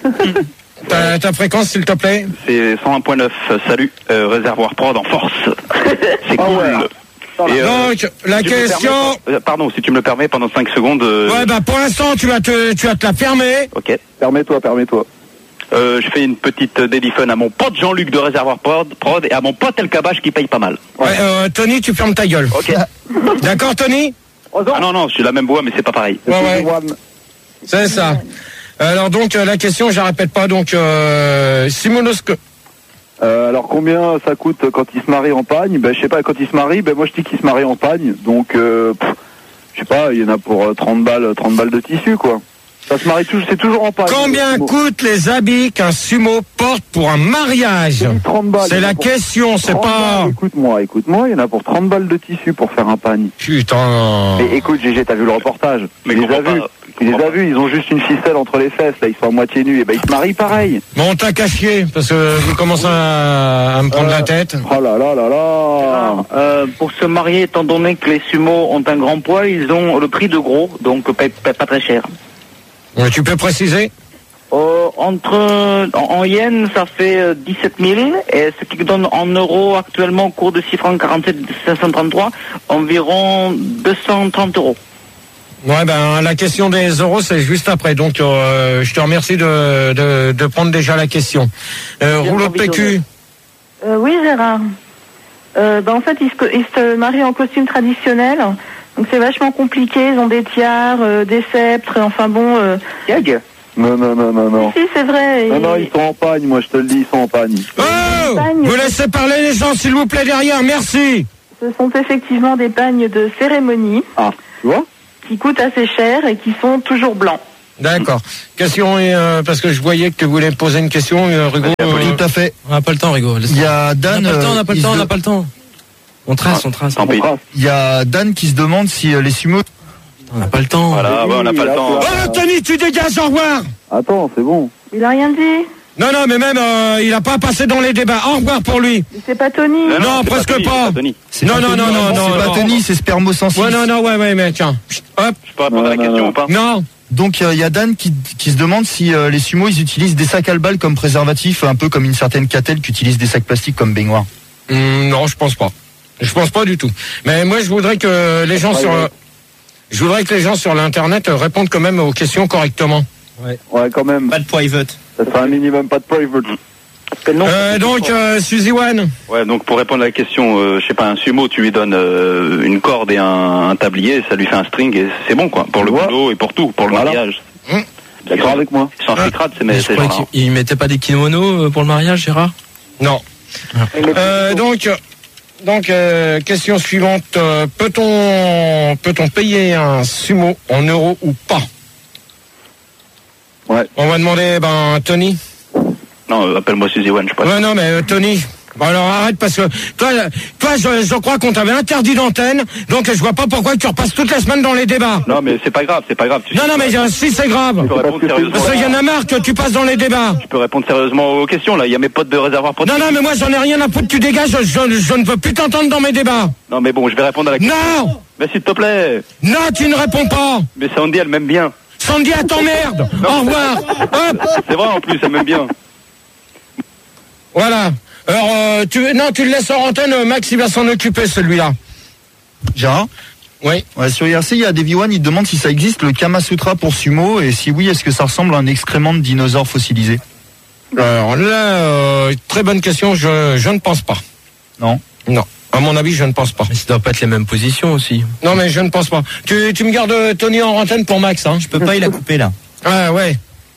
ta, ta fréquence, s'il te plaît? C'est cent un point neuf, salut, euh, réservoir prod en force. C'est Ah cool. ouais. Et, euh, Donc, la si tu me le question... permets, euh, pardon, si tu me le permets, pendant cinq secondes. euh, Ouais, bah pour l'instant, tu vas te, tu vas te la fermer. Ok. Permets-toi, permets-toi. Euh, je fais une petite déliphone à mon pote Jean-Luc de réservoir prod, prod et à mon pote El Kabash qui paye pas mal. Ouais, euh, Tony, tu fermes ta gueule. Ok. D'accord, Tony? Ah non, non, j'ai la même voix, mais c'est pas pareil. Ouais, ouais. C'est ça. Alors donc, euh, la question, je la répète pas, donc, euh, Simonosque. Euh, alors combien ça coûte quand il se marie en pagne? Ben je sais pas, quand il se marie, ben moi je dis qu'il se marie en pagne, donc euh, pff, je sais pas, il y en a pour euh, trente balles, trente balles de tissu quoi. Ça se marie toujours, c'est toujours en pagne. Combien Bon, coûtent les habits qu'un sumo porte pour un mariage? j'ai dit trente balles. C'est il y en a la pour question, c'est trente pas... balles. Écoute-moi, écoute-moi, il y en a pour trente balles de tissu pour faire un pagne. Putain. Mais écoute, Gégé, t'as vu le reportage? Mais Tu les as comprends vus? pas. Tu les as vus, ils ont juste une ficelle entre les fesses, là, ils sont à moitié nus, et ben ils se marient pareil. Bon, t'as qu'à chier, parce que vous commencez à, à me prendre Euh, la tête. Oh là là là là. Euh, pour se marier, étant donné que les sumos ont un grand poids, ils ont le prix de gros, donc pas, pas, pas très cher. Ouais, tu peux préciser? Euh, entre en, en yens, ça fait euh, dix-sept mille, et ce qui donne en euros actuellement au cours de six francs quarante-sept cinq cent trente-trois, environ deux cent trente euros. Ouais, ben la question des euros, c'est juste après. Donc, euh, je te remercie de, de, de prendre déjà la question. Euh, Bien rouleau de P Q. Euh, oui Gérard. Euh, bah, en fait, ils se, ils se marient en costume traditionnel. Donc c'est vachement compliqué. Ils ont des tiares, euh, des sceptres. Enfin bon. Euh... Gag. Non, non, non, non, non. Si, c'est vrai. Non, Et- non, ils sont en pagne, moi je te le dis, ils sont en pagne. Oh! Pagne. Vous laissez parler les gens, s'il vous plaît, derrière. Merci. Ce sont effectivement des pagnes de cérémonie Ah, tu vois? qui coûtent assez cher et qui sont toujours blancs. D'accord. Question, euh, parce que je voyais que tu voulais me poser une question, euh, Rigo. Euh, Tout à fait. On n'a pas le temps, Rigo. Il y a Dan. On n'a pas le temps, on n'a pas le euh, temps, il on se n'a pas le temps. On trace, on trace. Tant pis. Il y a Dan qui se demande si euh, les sumo. On n'a pas le temps. Voilà, ouais, on n'a pas le temps. Oh, Tony, tu dégages, au revoir. Attends, c'est bon. Il a rien dit. Non, non, mais même, euh, il a pas passé dans les débats. Au revoir pour lui. Mais c'est pas Tony. Non, Non, c'est presque Tony, pas. c'est pas Tony. Non, non, non, non, non. C'est pas non. Tony, c'est spermosensible. Ouais, non, non, ouais, ouais, mais tiens. Chut, hop. Je peux répondre Non, à la non, question non. ou pas? Non. Donc il y a Dan qui, qui se demande si euh, les sumo ils utilisent des sacs à balles comme préservatif, un peu comme une certaine Catel qui utilise des sacs plastiques comme baignoire. Hum, non, je pense pas. Je pense pas du tout. Mais moi, je voudrais que les gens Ouais, sur, ouais. je voudrais que les gens sur l'internet euh, répondent quand même aux questions correctement. Ouais, quand même. Pas de private. Ça sera un minimum, pas de private. Euh, donc, euh, Suzy One. Ouais, donc pour répondre à la question, euh, je sais pas, un sumo, tu lui donnes euh, une corde et un, un tablier, ça lui fait un string et c'est bon quoi, pour le Ouais. boulot et pour tout, pour le Voilà. mariage. Hum. D'accord avec moi. Ils sont infiltrades, ces, Mais je ces croyais gens-là. qu'il il mettait pas des kimonos euh, pour le mariage, Gérard? Non. Euh, donc, donc euh, question suivante. Euh, peut-on, peut-on payer un sumo en euros ou pas? Ouais. On va demander, ben, Tony. Non, euh, appelle-moi Suzy One, je sais pas. Ouais, non, mais euh, Tony. Bon, alors arrête parce que toi, euh, toi, je, je crois qu'on t'avait interdit d'antenne, donc je vois pas pourquoi tu repasses toute la semaine dans les débats. Non, mais c'est pas grave, c'est pas grave. Tu Non, non, mais euh, si c'est grave. Je peux répondre sérieusement. Parce qu'il y en a marre que tu passes dans les débats. Je peux répondre sérieusement aux questions là. Il y a mes potes de réservoir pour. Non, non, mais moi j'en ai rien à foutre, tu dégages, je, je, je ne veux plus t'entendre dans mes débats. Non, mais bon, je vais répondre à la question. Non. Mais s'il te plaît. Non, tu ne réponds pas. Mais Sandy, elle m'aime bien. Sandy, elle t'emmerde. Au revoir. Hop. C'est vrai en plus, elle m'aime bien. Voilà. Alors, euh, tu, non, tu le laisses en antenne, Max, il va s'en occuper, celui-là. Gérard. Oui. Ouais, sur I R C, il y a Davy One, il demande si ça existe le Kama Sutra pour sumo et si oui, est-ce que ça ressemble à un excrément de dinosaure fossilisé? Alors là, euh, très bonne question, je, je ne pense pas. Non. Non. À mon avis, je ne pense pas. Mais ça doit pas être les mêmes positions aussi. Non, mais je ne pense pas. Tu, tu me gardes euh, Tony en antenne pour Max, hein? Je peux pas, il a coupé là. Ah, ouais.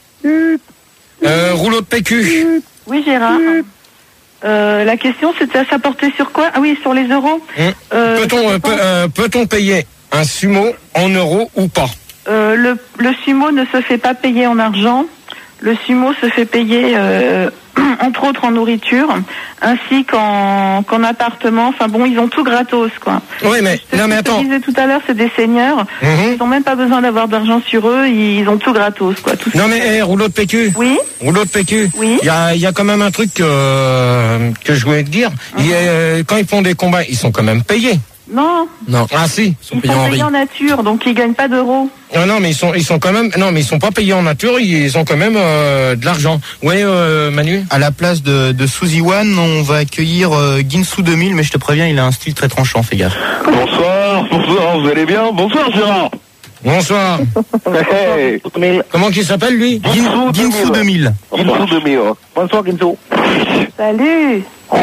Euh, rouleau de P Q. Oui, Gérard. Euh, la question, c'était ça portait sur quoi? Ah oui, sur les euros. Hum. Euh, Peut-on, euh, peut, euh, peut-on payer un sumo en euros ou pas? Euh, le, le sumo ne se fait pas payer en argent. Le sumo se fait payer, euh, entre autres, en nourriture, ainsi qu'en qu'en appartement. Enfin bon, ils ont tout gratos, quoi. Oui, mais, Ce non, mais que attends. je disais tout à l'heure, c'est des seigneurs. Mhm. Ils n'ont même pas besoin d'avoir d'argent sur eux. Ils ont tout gratos, quoi. Tout Non, mais, eh, rouleau de P Q. Oui. Rouleau de P Q. Oui. Il y a, il y a quand même un truc que, que je voulais te dire. Il y a, euh, quand ils font des combats, ils sont quand même payés. Non. Non. Ah, si. Ils sont Ils payés sont en payés riz. en nature, donc ils gagnent pas d'euros. Non, non, mais ils sont, ils sont quand même, non, mais ils sont pas payés en nature, ils ont quand même euh, de l'argent. Oui, euh, Manu. À la place de, de Suzy One, on va accueillir euh, Ginsu deux mille, mais je te préviens, il a un style très tranchant, fais gaffe. Bonsoir, bonsoir, vous allez bien? Bonsoir Gérard. Bonsoir. Hey. Comment qu'il s'appelle lui? Gin- Ginsu deux mille. Ginsu deux mille. Bonsoir, Ginzo. Salut.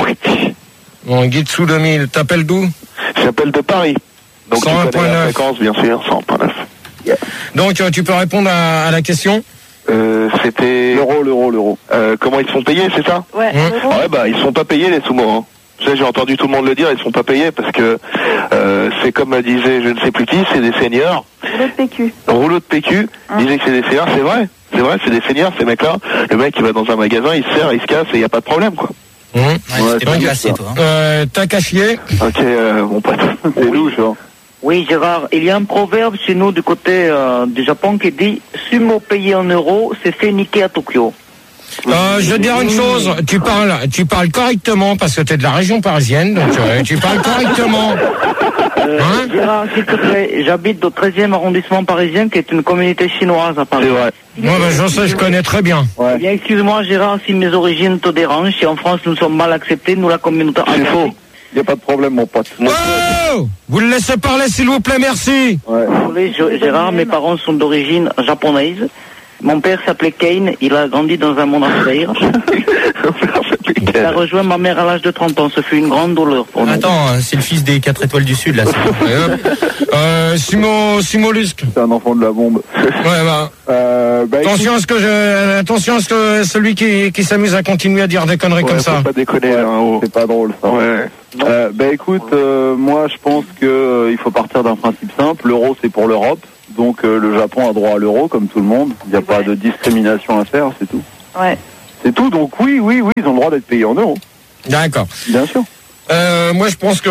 Bon, Gitsu deux mille. T'appelles d'où? J'appelle de Paris. Donc tu cent un connais point la neuf. fréquence, bien sûr, cent un point neuf. Donc euh, tu peux répondre à, à la question. Euh, c'était... L'euro, l'euro, l'euro. Euh, comment ils se font payer, c'est ça? Ouais. Hum. l'euro. Ouais, bah ils se font pas payer les sumo. Hein. Tu sais, j'ai entendu tout le monde le dire, ils se font pas payer parce que euh, c'est comme disait je ne sais plus qui, c'est des seigneurs. Le P Q. Rouleau de P Q, Hein. disait que c'est des seigneurs, c'est vrai. C'est vrai, c'est des seigneurs, ces mecs-là. Le mec, il va dans un magasin, il se sert, il se casse et il n'y a pas de problème, quoi. Hum. Ouais, Ouais, c'était pas donc, placé, toi. hein. Euh, T'as qu'à chier. Ok, euh, mon pote. C'est louche, hein. Oui, Gérard, il y a un proverbe chez nous du côté euh, du Japon qui dit « Sumo payé en euros, c'est fait niquer à Tokyo Euh, je vais te dire une chose. Tu parles, tu parles correctement parce que t'es de la région parisienne, donc euh, tu parles correctement. ». Euh, Hein Gérard, s'il te plaît, j'habite au treizième arrondissement parisien qui est une communauté chinoise à Paris. C'est vrai. Moi, ben, je sais, je connais très bien. Ouais. Eh bien, excuse-moi Gérard si mes origines te dérangent. Si en France nous sommes mal acceptés, nous la communauté... C'est faux. Y a pas de problème, mon pote. Oh, vous le laissez parler, s'il vous plaît, merci. Ouais. Désolé, je- Gérard, mes parents sont d'origine japonaise. Mon père s'appelait Kane, il a grandi dans un monastère. Il a rejoint ma mère à l'âge de trente ans, ce fut une grande douleur pour nous. Attends, hein, c'est le fils des quatre étoiles du Sud, là. c'est- Et hop. Euh, Simo, Simolusque. C'est un enfant de la bombe. Ouais, bah. Euh, bah, Attention à ce que je, attention à ce que celui qui, qui s'amuse à continuer à dire des conneries comme ça. Faut pas déconner, écoute, là, hein, oh. c'est pas drôle, ça. Ouais. Euh, bah écoute, euh, moi je pense que euh, il faut partir d'un principe simple. L'euro c'est pour l'Europe, Donc euh, le Japon a droit à l'euro comme tout le monde. Il n'y a pas de discrimination à faire, c'est tout. Ouais. C'est tout. Donc oui, oui, oui, ils ont le droit d'être payés en euros. D'accord. Bien sûr. Euh, moi, je pense que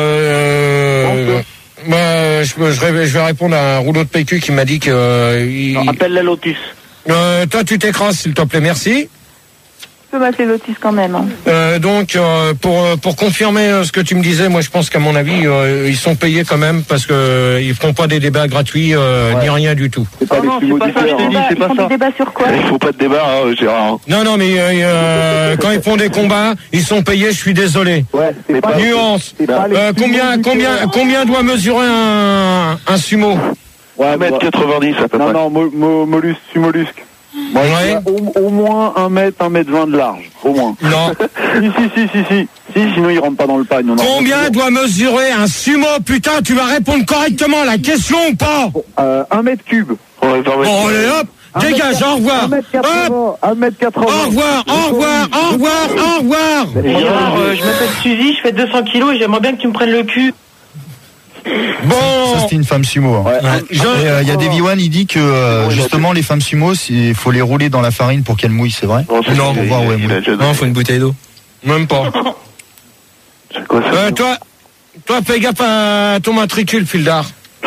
euh, moi, je, je, vais, je vais répondre à un rouleau de P Q qui m'a dit que. Euh, il... Appelle la Lotus. Euh, toi, tu t'écrases, s'il te plaît, merci. Je peux m'appeler Lotus quand même. Hein. Euh, donc, euh, pour pour confirmer euh, ce que tu me disais, moi, je pense qu'à mon avis, euh, ils sont payés quand même parce que euh, ils feront pas des débats gratuits euh, ouais. ni rien du tout. C'est pas oh les non, c'est pas ça, je te dis, c'est pas ça. Ils font des débats sur quoi? Il faut pas de débat, hein, Gérard. Non, non, mais euh, quand ils font des combats, ils sont payés. Je suis désolé. Ouais. C'est pas nuance. C'est pas euh, combien, combien, combien doit mesurer un un sumo? Ouais, un mètre quatre-vingt-dix à peu près. Non, non, mo, mo, mollusque, mollusque. Moi, ouais. au, au moins un mètre, un mètre vingt de large, au moins. Non. si, si, si, si, si, si, sinon il rentre pas dans le pagne. Combien doit mesurer un sumo? Putain, tu vas répondre correctement à la question ou pas? euh, Un mètre cube. Ouais, bon, allez, hop, dégage, au revoir. un mètre quatre-vingts. Au revoir, au revoir, au revoir, au revoir. Gérard, euh, je m'appelle Suzy, je fais deux cents kilos et j'aimerais bien que tu me prennes le cul. Bon. Ça c'était une femme sumo. Hein. Ouais. Ouais. Il euh, y a Davy One, il dit que euh, justement les femmes sumo, il faut les rouler dans la farine pour qu'elles mouillent, c'est vrai? Non, non, pour voir où elles mouillent. Non, faut une bouteille d'eau. Même pas. C'est quoi ça? Euh, toi, toi, fais gaffe à ton matricule, Fildar.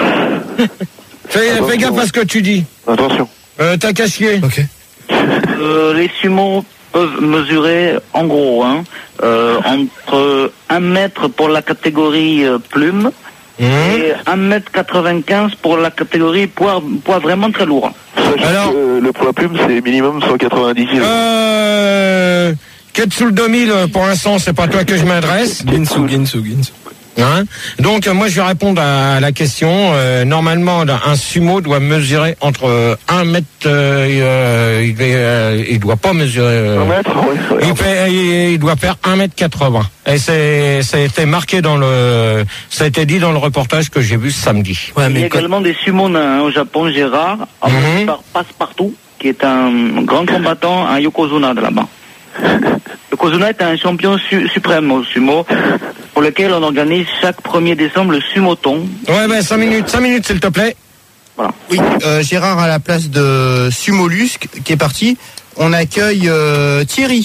fais, fais gaffe à ce que tu dis. Attention. Euh, t'as qu'à chier. Ok. Euh, les sumos peuvent mesurer, en gros, hein, euh, entre un mètre pour la catégorie euh, plume mmh. et un mètre quatre-vingt-quinze pour la catégorie poids, poids vraiment très lourd. Alors, euh, le poids plume, c'est minimum cent quatre-vingt-dix kilos. Euh, Ketsul deux mille, pour l'instant, c'est pas toi que je m'adresse. Ginsu, Ginsu, Ginsu. Hein? Donc euh, moi je vais répondre à la question. Euh, normalement un sumo doit mesurer entre un mètre, euh, il, euh, il doit pas mesurer. Euh, un mètre, oui. Il, fait, il, il doit faire un mètre quatre-vingts. Et c'est ça a été marqué dans le, ça a été dit dans le reportage que j'ai vu ce samedi. Ouais, mais il y a également des sumo nains hein, au Japon, Gérard, mm-hmm. par Passepartout, qui est un grand combattant à Yokozuna de là-bas. Yokozuna est un champion su- suprême au sumo, pour lequel on organise chaque premier décembre le sumoton. Ouais, ben cinq minutes, cinq minutes s'il te plaît. Voilà. Oui, euh, Gérard à la place de Sumollusque qui est parti. On accueille euh, Thierry.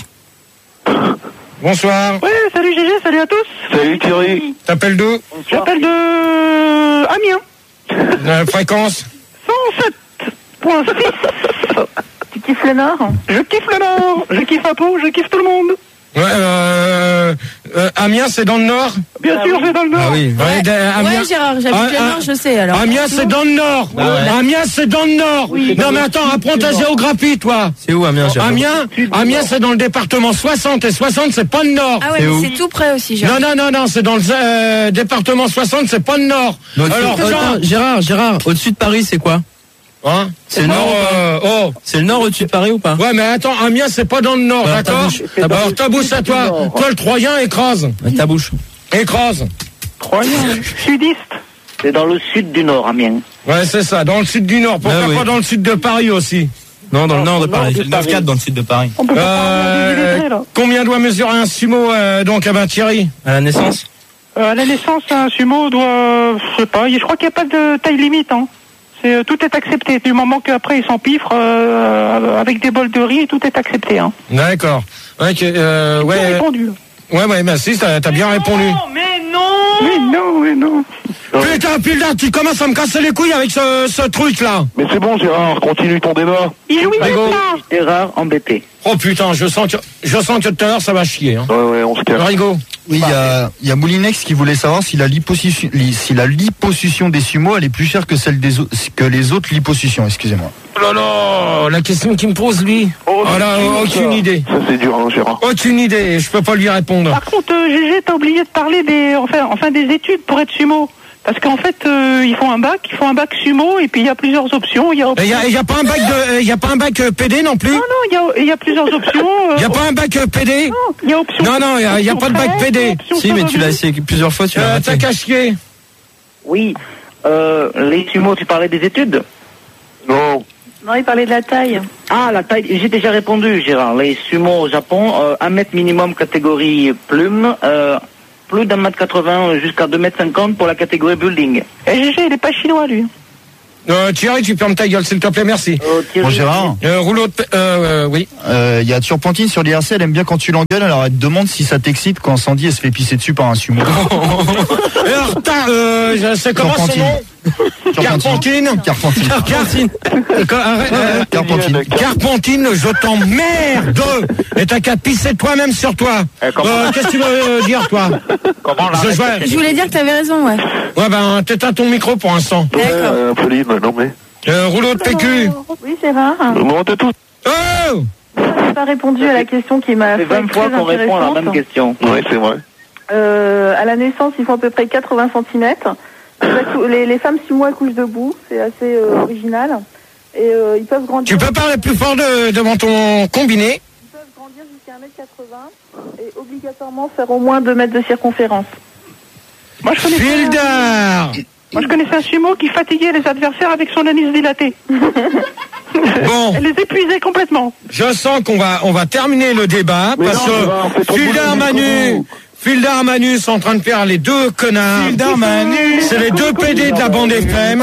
Bonsoir. Ouais, salut G G, salut à tous. Salut Thierry. T'appelles d'où? J'appelle de Amiens. Euh, fréquence cent sept virgule six. Tu kiffes le Nord? Je kiffe le Nord, je kiffe Apo, je kiffe tout le monde. Ouais, euh, euh, Amiens, c'est dans le Nord? Bien ah sûr, oui. C'est dans le Nord. Ah oui. Ouais, ouais, Amiens... ouais Gérard, j'habite ah, le Nord, je sais alors. Amiens, c'est dans le Nord. Ah ouais. Amiens, c'est dans le Nord. Oui, non, mais attends, apprends ta géographie, toi. C'est où Amiens, Gérard? Amiens, Amiens, c'est dans le département soixante et soixante, c'est pas le Nord. Ah ouais, mais c'est tout près aussi, Gérard. Non, non, non, non, c'est dans le euh, département soixante, c'est pas le Nord. Donc, alors, attends, Gérard, Gérard, au-dessus de Paris, c'est quoi? Hein? C'est le nord, euh, oh. C'est le nord au-dessus de Paris ou pas? Ouais, mais attends, Amiens, c'est pas dans le nord, alors, d'accord? Ta alors, ta bouche à toi. Toi, le Troyen, écrase. Ta bouche. Écrase. Troyen, sudiste. C'est dans le sud du Nord, Amiens. Ouais, c'est ça, dans le sud du Nord. Pourquoi ah, oui. pas dans le sud de Paris aussi? Non, dans le nord de Paris. C'est le neuf quatre dans le sud de Paris. On peut pas euh, parler combien doit mesurer un sumo, euh, donc, à ben, Thierry? À la naissance? euh, À la naissance, un sumo doit, je sais pas, je crois qu'il n'y a pas de taille limite, hein. C'est, tout est accepté. Du moment qu'après ils s'empiffrent euh, avec des bols de riz, tout est accepté. Hein. D'accord. Ouais, euh, ouais. Bien répondu. Ouais, ouais, merci, t'as, t'as bien mais répondu. Non, mais non Mais non, mais non Putain, Pilda, tu commences à me casser les couilles avec ce, ce truc-là. Mais c'est bon, Gérard, continue ton débat. Il joue Gérard embêté. Oh putain, je sens que, je sens que tout à l'heure ça va chier. Hein. Ouais, ouais, on se calme. Rigo. Oui, il y a, il y a Moulinex qui voulait savoir si la liposuction, si la liposuction des sumos elle est plus chère que celle des autres, que les autres liposuctions, excusez-moi. Oh là là, la question qu'il me pose lui. Oh, oh là, aucune ça. idée. Ça c'est dur, hein, Gérard. Aucune idée, je peux pas lui répondre. Par contre, euh, G G, t'as oublié de parler des, enfin, enfin des études pour être sumo. Parce qu'en fait, euh, ils font un bac, ils font un bac sumo, et puis il y a plusieurs options. Il y a, il y a, il y a pas un bac de, il y a pas un bac P D non plus. Non, non, il y a, il y a plusieurs options. Il euh, y a pas un bac P D. Non, il y a option. Non, non, il y a, il y a pas de bac P D. Si, mais tu l'as essayé plusieurs fois, tu l'as raté. T'as qu'à chier. Oui, euh, les sumos, tu parlais des études? Non. Non, il parlait de la taille. Ah, la taille, j'ai déjà répondu, Gérard. Les sumos au Japon, euh, un mètre minimum catégorie plume, euh, plus d'un mètre quatre-vingts jusqu'à deux mètres cinquante pour la catégorie building. Et G G, il est pas chinois, lui. Euh, Thierry, tu fermes ta gueule, s'il te plaît, merci. Oh, Bon, Gérard. Euh, rouleau de... Euh, euh, oui. Il euh, y a Turpentine sur l'I R C, elle aime bien quand tu l'engueules, alors elle te demande si ça t'excite quand Sandy elle se fait pisser dessus par un sumo. Alors, t'as, euh, je sais comment son nom Carpentine. Carpentine. Carpentine. Euh, Carpentine. Carpentine, je t'emmerde. Et t'as qu'à pisser toi-même sur toi. Eh, comment- Euh, Qu'est-ce que tu veux euh, dire, toi Comment Je vois- Je voulais dire que t'avais raison, ouais. Ouais, ben, t'éteins ton micro pour l'instant. D'accord. Euh, Pauline, non mais. Euh, rouleau de P Q. Oui, Gérard. Montez tout. Oh Je n'ai pas répondu à la question qui m'a C'est fait vingt fois très qu'on répond à la intéressante. même question. Oui, c'est vrai. Euh, à la naissance, ils font à peu près quatre-vingts centimètres. Les, les femmes sumo accouchent debout, c'est assez euh, original. Et euh, ils peuvent grandir. Tu peux parler plus fort de, devant ton combiné. Ils peuvent grandir jusqu'à un mètre quatre-vingts et obligatoirement faire au moins deux mètres de circonférence. Moi, je connaissais, un, Fildar. moi, je connaissais un sumo qui fatiguait les adversaires avec son anus dilaté. Bon, Elle les épuisait complètement. je sens qu'on va, on va terminer le débat Mais parce non, ça va, on fait que ton Fildar boulot Manu, jusqu'au bout. Fildar Manu sont en train de faire les deux connards. Fildar Manu. C'est les deux P D de la bande F M.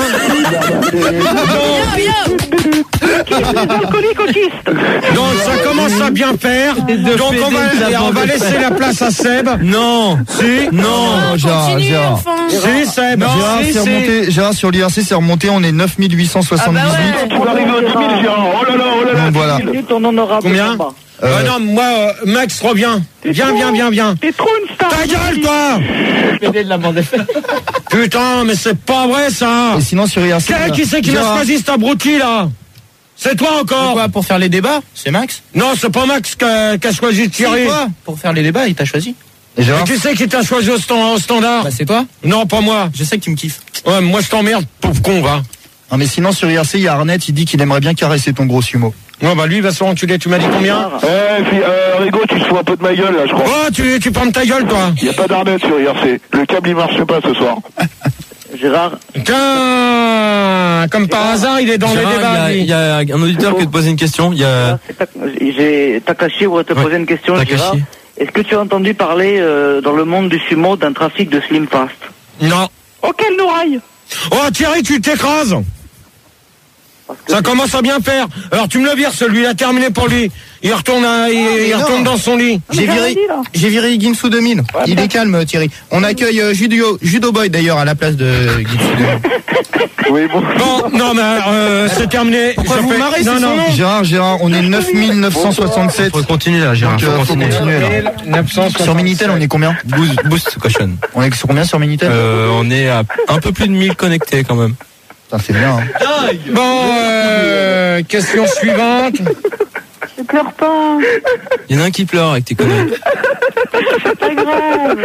Alcoolique autiste. Donc ça commence à bien faire. Donc on va, on va laisser la place à Seb. Non. Si. Non, Gérard, Continue, Gérard. enfin. Si, Seb. Gérard, Si, c'est si. remonté, Gérard, sur l'I R C, c'est remonté, on est neuf mille huit cent soixante-dix-huit. Ah bah On va arriver à dix mille, Gérard. Oh là là, oh là là. Donc voilà. Minute, on en aura Combien besoin. Euh, Ouais, non, moi, euh, Max, reviens. Viens, viens, viens, viens. T'es trop une star. Ta gueule, toi. P D de la bande F M. Putain, mais c'est pas vrai, ça. Et sinon, sur l'I R C. Quel qui c'est qui m'a Gérard, choisi cet abruti, là? C'est toi encore. Pourquoi? Pour faire les débats? C'est Max? Non, c'est pas Max qui a, qui a choisi Thierry. C'est toi? Pour faire les débats, il t'a choisi. Et Et Gérard, qui c'est qui t'a choisi au, stand- au standard? Bah, c'est toi? Non, pas moi. Je sais que tu me kiffes. Ouais, moi je t'emmerde, pauvre con, va. non, mais sinon, sur l'I R C, il y a Arnett, il dit qu'il aimerait bien caresser ton gros sumo. Ouais, bah lui, il va se faire enculer. Tu m'as dit combien? Eh, puis, euh, Rigo, tu te fous un peu de ma gueule, là, je crois. Oh, tu, tu prends ta gueule, toi. Il n'y a pas d'arnette sur I R C. Le câble, il marche pas ce soir. Gérard, Tiens, comme par hasard, il est dans Gérard, les débats. il lui. y, a, il y a un auditeur qui te pose une question. Il y a c'est Tak- j'ai Takashi voudrait te Ouais, poser une question, Takashi. Gérard. Est-ce que tu as entendu parler euh, dans le monde du sumo d'un trafic de Slim Fast? Non. Oh, quelle nouraille. Oh, Thierry, tu t'écrases. Parce que Ça commence à bien faire. Alors tu me le vires, celui-là, terminé pour lui. Il retourne, à- il, il mais retourne non. dans son lit. Mais J'ai j'ai rien viré, dit, là. j'ai viré Higgins sous domine. Il est calme, Thierry. On accueille euh, Judo, Judo Boy d'ailleurs à la place de Higgins sous domine. Oui, bon. Bon, non, mais euh, c'est terminé. Pourquoi Je vous fais- marrez, non, c'est non. son nom. Gérard, Gérard, on est neuf mille neuf cent soixante-sept. Faut continuer là, Gérard. Donc, Faut euh, faut continuer. continuer là. neuf cent soixante-sept. Sur Minitel, on est combien? Boost, boost caution. On est sur combien sur Minitel? Euh, on est à un peu plus de mille connectés quand même. Putain, c'est bien. Hein. Bon, euh, question suivante. Je pleure pas, Il y en a un qui pleure avec tes conneries. c'est pas grave.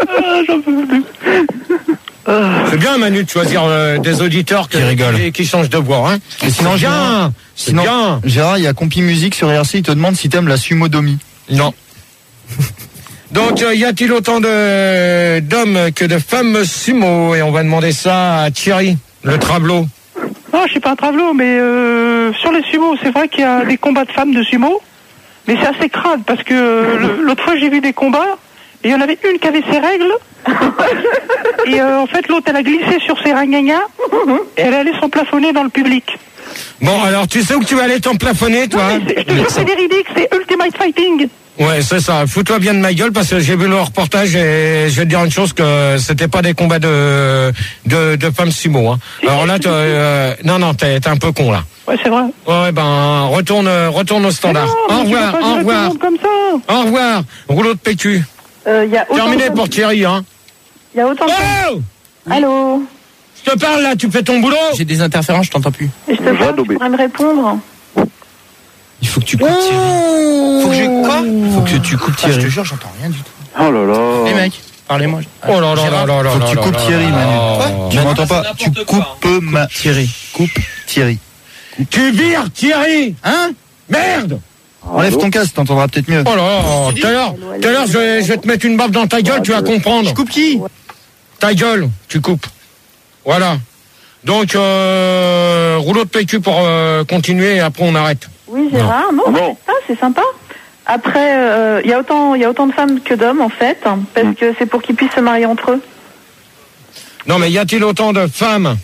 C'est bien, Manu, de choisir euh, des auditeurs que- Qui rigolent. qui, qui changent de voix. Hein. Et sinon, C'est Gérard, bien. C'est sinon, bien. Gérard, il y a Compi Musique sur I R C, il te demande si t'aimes la sumodomie. Non. Donc, euh, y a-t-il autant de d'hommes que de femmes sumo? Et on va demander ça à Thierry, le travelot. Non, je suis pas un travelot, mais euh, sur les sumo, c'est vrai qu'il y a des combats de femmes de sumo, mais c'est assez crade parce que euh, le- l'autre fois j'ai vu des combats et il y en avait une qui avait ses règles et euh, en fait l'autre elle a glissé sur ses ringagas et elle allait s'emplafonner dans le public. Bon, alors, tu sais où tu vas aller t'emplafonner, toi? Non, mais c'est- je te jure, c'est véridique, c'est Ultimate Fighting. Ouais, c'est ça. Fous-toi bien de ma gueule parce que j'ai vu le reportage et je vais te dire une chose que c'était pas des combats de de, de femmes sumo. Hein. Alors là, t'es, euh, non, non, t'es, t'es un peu con là. Ouais, c'est vrai. Ouais, ben retourne, retourne au standard. Mais non, Au mais tu revoir, peux pas au gérer tout le revoir, monde comme ça. au revoir. Rouleau de P Q. Euh, y a autant Terminé de... pour Thierry, hein. Il y a autant de... Oh, Allô. je te parle là, tu fais ton boulot. J'ai des interférences, je t'entends plus. Et je te parle, tu pourrais me répondre. Il faut que tu coupes Thierry. Faut que je. Quoi? Faut que tu coupes Ah, je te Thierry. jure, j'entends rien du tout. Oh là là. Les mecs, parlez-moi. Oh là là là là là Faut que là tu là coupes là Thierry, là Manu. là. Quoi? Tu m'entends pas? Tu coupes ma... Thierry. Coupe Thierry. Tu vires Thierry. Hein? Merde. Enlève ton casque, t'entendras peut-être mieux. Oh là là. Tout à l'heure, tout à l'heure, je vais, je vais te mettre une baffe dans ta gueule, tu vas comprendre. Je coupe qui? Ta gueule, tu coupes. Voilà. Donc, euh, rouleau de P Q pour euh, continuer et après on arrête. Oui, Gérard. Non, Non. c'est ça, c'est sympa. Après, euh, il y a autant, il y a autant de femmes que d'hommes en fait, hein, parce que c'est pour qu'ils puissent se marier entre eux. Non, mais y a-t-il autant de femmes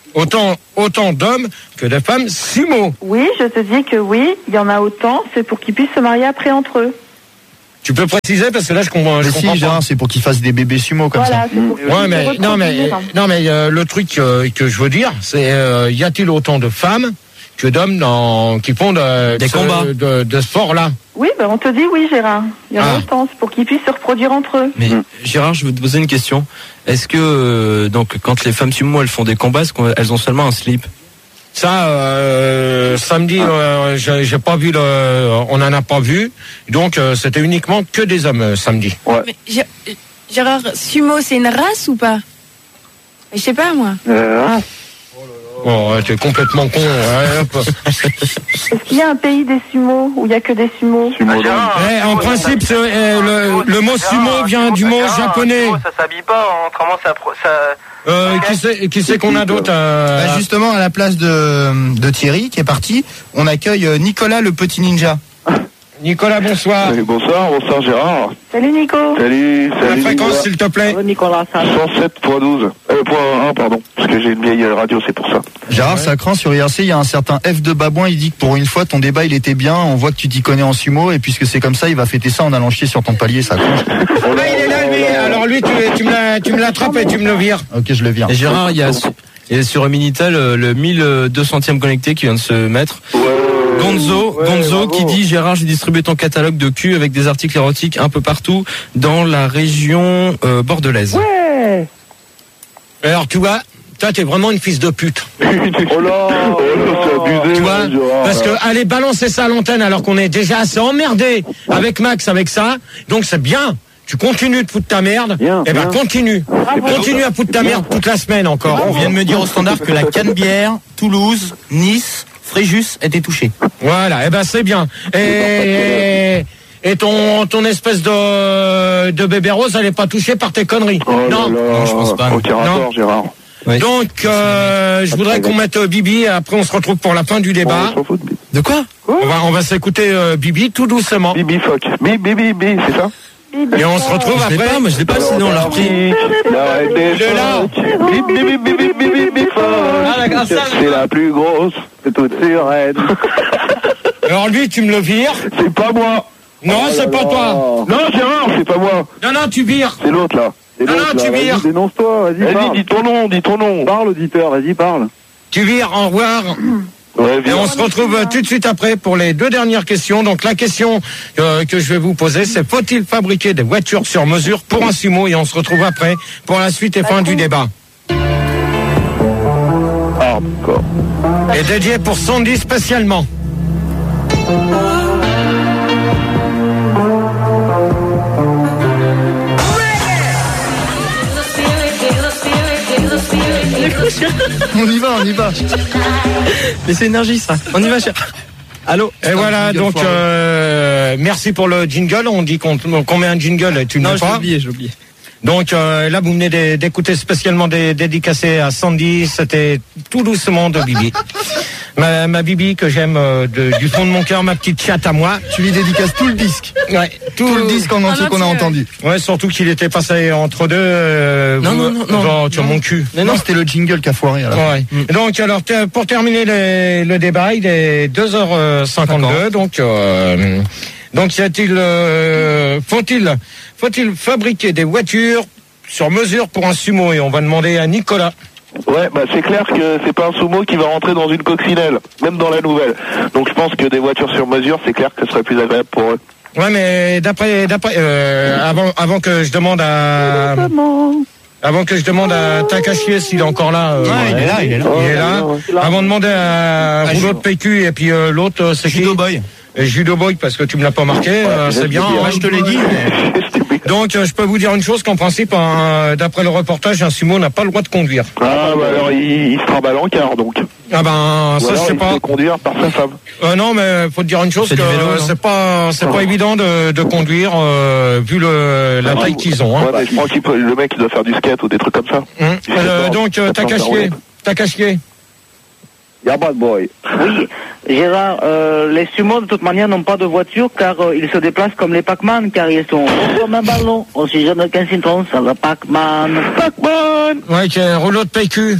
Autant, autant d'hommes que de femmes sumo. Oui, je te dis que oui, il y en a autant, c'est pour qu'ils puissent se marier après entre eux. Tu peux préciser parce que là je comprends, je Mais comprends si, pas. Gérard, c'est pour qu'ils fassent des bébés sumo comme Voilà, ça. c'est pour Ouais, mais non, mais non, mais euh, le truc euh, que je veux dire, c'est euh, y a-t-il autant de femmes que d'hommes dans qui font de, Des ce- combats. de, de sport là? Oui, ben on te dit oui, Gérard. Il y en a Ah. autant, c'est pour qu'ils puissent se reproduire entre eux. Mais Gérard, je veux te poser une question. Est-ce que euh, donc quand les femmes sumo elles font des combats, est-ce qu'elles ont seulement un slip? Ça, euh, samedi, euh, j'ai j'ai pas vu le, on en a pas vu, donc euh, c'était uniquement que des hommes euh, samedi. Mais Gé- Gérard, sumo, c'est une race ou pas? Je sais pas, moi. Euh, Oh, ouais, t'es complètement con. Ouais, hop. Est-ce qu'il y a un pays des sumos où il y a que des sumos? Eh, en principe, c'est, eh, le, le mot sumo vient du mot japonais. Ça s'habille pas, autrement ça... ça... Euh, qui c'est, qui c'est qu'on a d'autre euh, Bah, justement, à la place de, de Thierry, qui est parti, on accueille euh, Nicolas le petit ninja. Nicolas, bonsoir. Salut, bonsoir, bonsoir Gérard. Salut Nico. Salut, La salut. fréquence, s'il te plaît. Nicolas, ça. cent sept point douze. Euh, point un, pardon. Parce que j'ai une vieille radio, c'est pour ça. Gérard, ça craint sur I R C, il y a un certain F de Babouin, il dit que pour une fois ton débat il était bien, on voit que tu t'y connais en sumo, et puisque c'est comme ça, il va fêter ça en allant chier sur ton palier, ça craint. Ah, il est là, lui. Alors lui, tu, tu me l'as- tu me l'attrapes et tu me le vires. Ok, je le vire. Et Gérard, il y a, il y a sur Minitel euh, le mille deux centième connecté qui vient de se mettre. Gonzo, ouais, Gonzo bravo. qui dit Gérard, j'ai distribué ton catalogue de cul avec des articles érotiques un peu partout dans la région euh, bordelaise. Ouais. Alors tu vois, toi t'es vraiment une fils de pute. Oh là, oh là, c'est abusé. Tu vois, là, Gérard. parce que aller balancer ça à l'antenne alors qu'on est déjà assez emmerdé avec Max avec ça, donc c'est bien. Tu continues de foutre ta merde, Bien, et ben bien. continue. Continue à foutre ta merde toute la semaine encore. On vient de me dire au standard que la Canebière, Toulouse, Nice, Fréjus étaient touchés. Voilà, et ben c'est bien. Et, et ton, ton espèce de, de bébé rose, elle est pas touchée par tes conneries. Oh là non. là. Non, je pense pas. Aucun rapport, Gérard. Oui. Donc, euh, je voudrais qu'on mette euh, Bibi, et après on se retrouve pour la fin du débat. On s'en fout de Bibi. De quoi? On va, on va s'écouter euh, Bibi tout doucement. Bibi fuck. Bibi, bibi, bibi, c'est ça? Et on se retrouve Je l'ai après. pas, moi je l'ai pas, sinon on l'a repris. La reine des Il est là. phoques. Bibi, bibi, bibi, bibi, bibi, fuck. C'est la plus grosse de toutes ces reines. Alors lui, tu me le vires. C'est pas moi. Non, Oh c'est là pas là. toi. Non, Gérard, c'est pas moi. Non, non, tu vires. C'est l'autre là. C'est Non, l'autre, non, là. tu Vas-y, vires. dénonce-toi, vas-y. Vas-y, dis ton nom, dis ton nom. Parle, auditeur, vas-y, parle. Tu vires, au revoir. Ouais, Et on se retrouve euh, tout de suite après pour les deux dernières questions. Donc la question euh, que je vais vous poser, c'est faut-il fabriquer des voitures sur mesure pour un sumo? Et on se retrouve après pour la suite et fin du débat. Hardcore. Et dédié pour Sandy spécialement. On y va, on y va. Mais c'est énergie ça. On y va, cher. Allô? Et voilà, donc euh, merci pour le jingle. On dit qu'on qu'on met un jingle et tu ne Non, mets je l'ai pas. oublié, j'ai oublié. Donc euh, là, vous venez d'é- d'écouter spécialement des dédicacés à Sandy. C'était tout doucement de Bibi. Ma, ma Bibi que j'aime euh, de- du fond de mon cœur, ma petite chatte à moi. Tu lui dédicaces tout le disque. Ouais, Tout le disque en entier qu'on a entendu. Ouais, surtout qu'il était passé entre deux. euh, Non, vous- non, non, non. genre, sur mon cul. Mais non, c'était le jingle qui a foiré. À la fin. Ouais. Donc alors ter- pour terminer le, le débat, il est deux heures cinquante-deux. Donc euh, donc y a-t-il euh, faut-il faut-il fabriquer des voitures sur mesure pour un sumo? Et on va demander à Nicolas. Ouais, bah c'est clair que c'est pas un sumo qui va rentrer dans une coccinelle, même dans la nouvelle. Donc je pense que des voitures sur mesure, c'est clair que ce serait plus agréable pour eux. Ouais, mais d'après d'après euh, avant avant que je demande à avant que je demande à Takashi s'il est encore là. euh, Ouais, il est là, il est là. Il est là. Avant de demander à Ah, Rouleau de P Q et puis euh, l'autre euh, c'est qui? Judo Boy. Et Judo Boy parce que tu me l'as pas marqué, euh, c'est bien. Moi, je te l'ai dit. mais- Donc euh, je peux vous dire une chose qu'en principe, un- d'après le reportage, un sumo n'a pas le droit de conduire. Ah bah alors il, il se trimballe en quart donc. Ah ben Ou ça je alors sais il se pas. fait conduire par sa femme. Euh, non mais faut te dire une chose C'est que du vélo, euh, non c'est pas c'est Ah. pas évident de, de conduire euh, vu le la taille qu'ils ont. Hein. Ouais, mais je crois qu'il peut, le mec il doit faire du skate ou des trucs comme ça. Hum. Je sais Euh, pas, donc ça euh, peut faire Takashi, rouler. Takashi. Y'a bad boy. Oui, Gérard, euh, les sumo de toute manière n'ont pas de voiture car euh, ils se déplacent comme les Pac-Man, car ils sont hauts comme un ballon, aussi jeunes qu'un citron, c'est le Pac-Man. Pac-Man. Ouais, qui a un rouleau de P Q.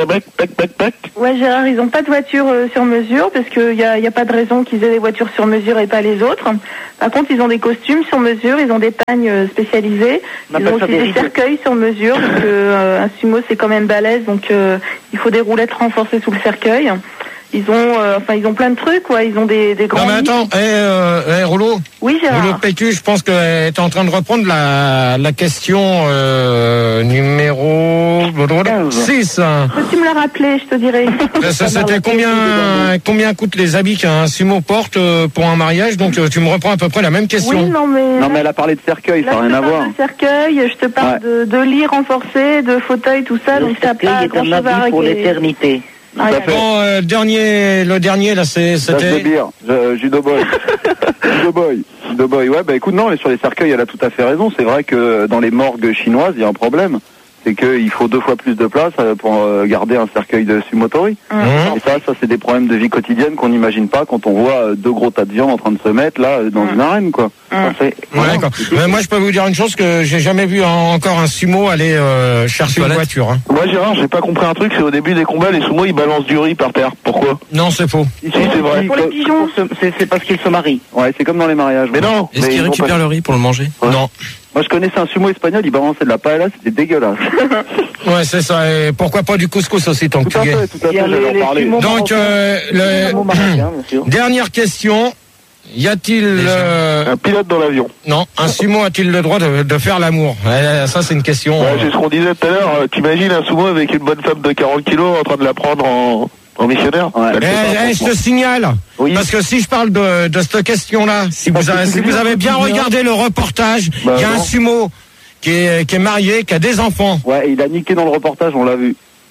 Ouais, Gérard, ils ont pas de voiture euh, sur mesure parce qu'il y a, y a pas de raison qu'ils aient des voitures sur mesure et pas les autres. Par contre, ils ont des costumes sur mesure, ils ont des pagnes euh, spécialisées, On ils appelle ont ça aussi des des rideaux. cercueils sur mesure parce que euh, un sumo c'est quand même balèze, donc euh, il faut des roulettes renforcées sous le cercueil. Ils ont, euh, enfin, ils ont plein de trucs, quoi. Ils ont des, des grands. Non mais attends, eh, euh, eh, Rouleau. Oui, Gérard. Rouleau de P Q, je pense que tu es en train de reprendre la, la question euh, numéro six. Peux-tu me la rappeler, je te dirai. Ça, c'était combien, combien coûtent les habits qu'un sumo porte euh, pour un mariage? Donc euh, tu me reprends à peu près la même question. Oui, non mais. Non mais elle a parlé de cercueil, Là, ça n'a je rien te à parle voir. de cercueil, je te parle de, de lits renforcés, de fauteuils, tout ça, Le donc ça n'a cercueil pas est grand un chose à habit pour régler. l'éternité. Ah, Tout à fait. Bon, euh, le dernier, le dernier là, c'est, Tasse de c'était. bière, Je- judo boy. Judo boy. Judo boy. Ouais, bah écoute, non, mais sur les cercueils, elle a tout à fait raison. C'est vrai que dans les morgues chinoises, il y a un problème. C'est qu'il faut deux fois plus de place euh, pour euh, garder un cercueil de sumotori. Mmh. Et ça, ça c'est des problèmes de vie quotidienne qu'on n'imagine pas quand on voit euh, deux gros tas de viande en train de se mettre là euh, dans Mmh. une arène, quoi. Ça fait- Ouais, d'accord. Mais moi, je peux vous dire une chose, que j'ai jamais vu en- encore un sumo aller euh, chercher une voiture. Hein. Moi, Gérard, j'ai pas compris un truc, c'est au début des combats, les sumo ils balancent du riz par terre. Pourquoi? Non, c'est faux. Si, si, c'est vrai. Pour les pigeons. C'est c'est parce qu'ils se marient. Ouais, c'est comme dans les mariages. Mais non. Est-ce Mais qu'il ils vont récupère pas- le riz pour le manger? Non. Moi, je connaissais un sumo espagnol, il balançait de la paella, c'était dégueulasse. Ouais, c'est ça. Et pourquoi pas du couscous aussi, tant que Tout tu à y es. fait, tout à Il y fait, a les- j'allais en les parler. sumo Donc, marocains. euh, le... Sumo marocain, bien sûr. dernière question. Y a-t-il euh, Un pilote dans l'avion. non, un sumo a-t-il le droit de, de faire l'amour? Eh, Ça, c'est une question. Ouais, euh, c'est ce qu'on disait tout à l'heure. euh, T'imagines un sumo avec une bonne femme de quarante kilos en train de la prendre en, en missionnaire? Ouais. Ça le Eh, fait pas, eh, je franchement. te signale, Oui. parce que si je parle de, de cette question-là, si vous avez, si vous avez bien regardé le reportage, il Bah, y a un non. sumo qui est, qui est marié, qui a des enfants. Ouais, il a niqué dans le reportage, on l'a vu.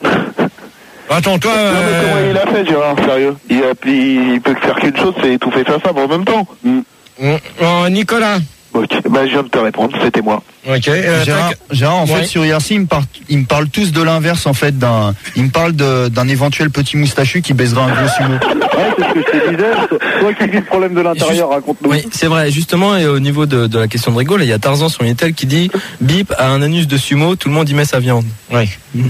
Attends, toi, Non, mais comment euh, il a fait, Gérard? Sérieux? Il, a, il peut faire qu'une chose, c'est étouffer sa femme en même temps. euh, Nicolas. Ok, bah je viens de te répondre, c'était moi. Ok. euh, Gérard, tac. Gérard, en Ouais. fait, sur I R C, ils me, par- ils me parlent tous de l'inverse, en fait. D'un, ils me parlent de- d'un éventuel petit moustachu qui baiserait un gros sumo. Ouais, c'est ce que je te disais. Toi qui vis le problème de l'intérieur, raconte-nous. Oui, c'est vrai. Justement, et au niveau de, de la question de Rigaud, là, il y a Tarzan sur Unitel qui dit Bip a un anus de sumo, tout le monde y met sa viande. Oui.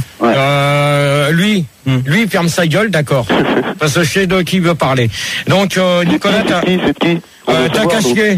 Euh, lui, lui il ferme sa gueule, d'accord. Parce que je sais de qui il veut parler. Donc, euh, Nicolas, t'as, C'est qui? C'est qui? On euh, veut t'as savoir, qu'à chier.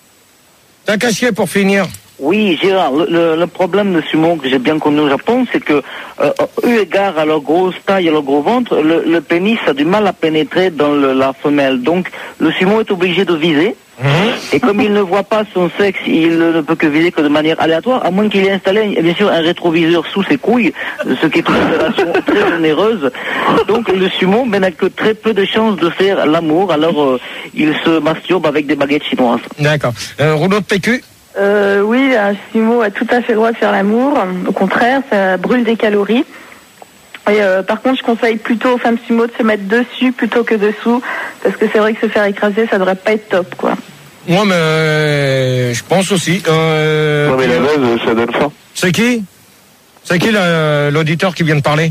T'as qu'à chier pour finir. Oui, Gérard, le, le, le problème de sumo que j'ai bien connu au Japon, c'est que, euh, eu égard à leur grosse taille et leur gros ventre, le, le pénis a du mal à pénétrer dans le, la femelle. Donc, le sumo est obligé de viser. Et comme il ne voit pas son sexe, il ne peut que viser que de manière aléatoire, à moins qu'il ait installé, bien sûr, un rétroviseur sous ses couilles, ce qui est une opération très onéreuse. Donc, le sumo n'a que très peu de chances de faire l'amour, alors euh, il se masturbe avec des baguettes chinoises. D'accord. Euh, rouleau de P Q. Euh, oui, un sumo a tout à fait le droit de faire l'amour. Au contraire, ça brûle des calories. Et euh, par contre, je conseille plutôt aux femmes sumo de se mettre dessus plutôt que dessous, parce que c'est vrai que se faire écraser, ça devrait pas être top, quoi. Moi, mais euh, je pense aussi. Euh, Non mais la base, ça donne faim. C'est qui? C'est qui le- l'auditeur qui vient de parler?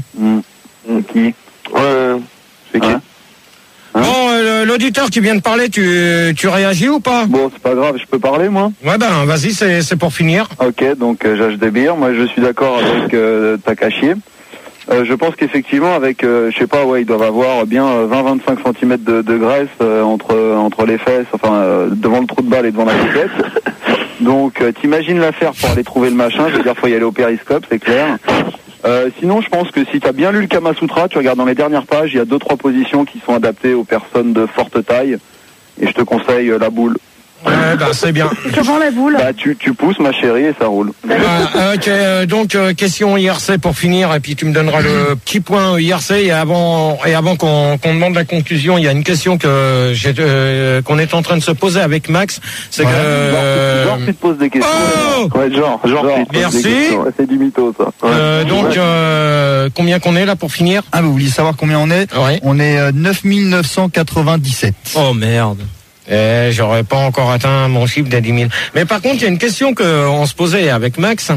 Qui? Ouais, c'est qui? Bon, euh, l'auditeur qui vient de parler, tu, tu réagis ou pas? Bon, c'est pas grave, je peux parler, moi? Ouais, ben, vas-y, c'est, c'est pour finir. Ok, donc euh, j'ach des bières. Moi, je suis d'accord avec euh, Takashi. Euh, je pense qu'effectivement, avec, euh, je sais pas, ouais, ils doivent avoir bien euh, vingt à vingt-cinq centimètres de, de graisse euh, entre entre les fesses, enfin euh, devant le trou de balle et devant la piquette. Donc, euh, t'imagines l'affaire pour aller trouver le machin. Je veux dire, faut y aller au périscope, c'est clair. Euh, sinon, je pense que si t'as bien lu le Kama Sutra, tu regardes dans les dernières pages, il y a deux trois positions qui sont adaptées aux personnes de forte taille. Et je te conseille euh, la boule. Ouais, ben, c'est bien. Comment la boule? Bah, tu, tu pousses, ma chérie, et ça roule. Euh, ok, euh, donc euh, question I R C pour finir, et puis tu me donneras le petit point I R C. Et avant, et avant qu'on qu'on demande la conclusion, il y a une question que j'ai, euh, qu'on est en train de se poser avec Max. C'est Ouais. que euh, Genre, tu te poses des questions. Oh ouais, genre, genre, tu te poses Merci. des questions. Ouais, c'est du mytho, ça. euh, donc euh, combien qu'on est là pour finir? Ah, vous vouliez savoir combien on est? Ouais. On est euh, neuf mille neuf cent quatre-vingt-dix-sept. Oh merde. Eh, j'aurais pas encore atteint mon chiffre des dix mille. Mais par contre, il y a une question qu'on se posait avec Max.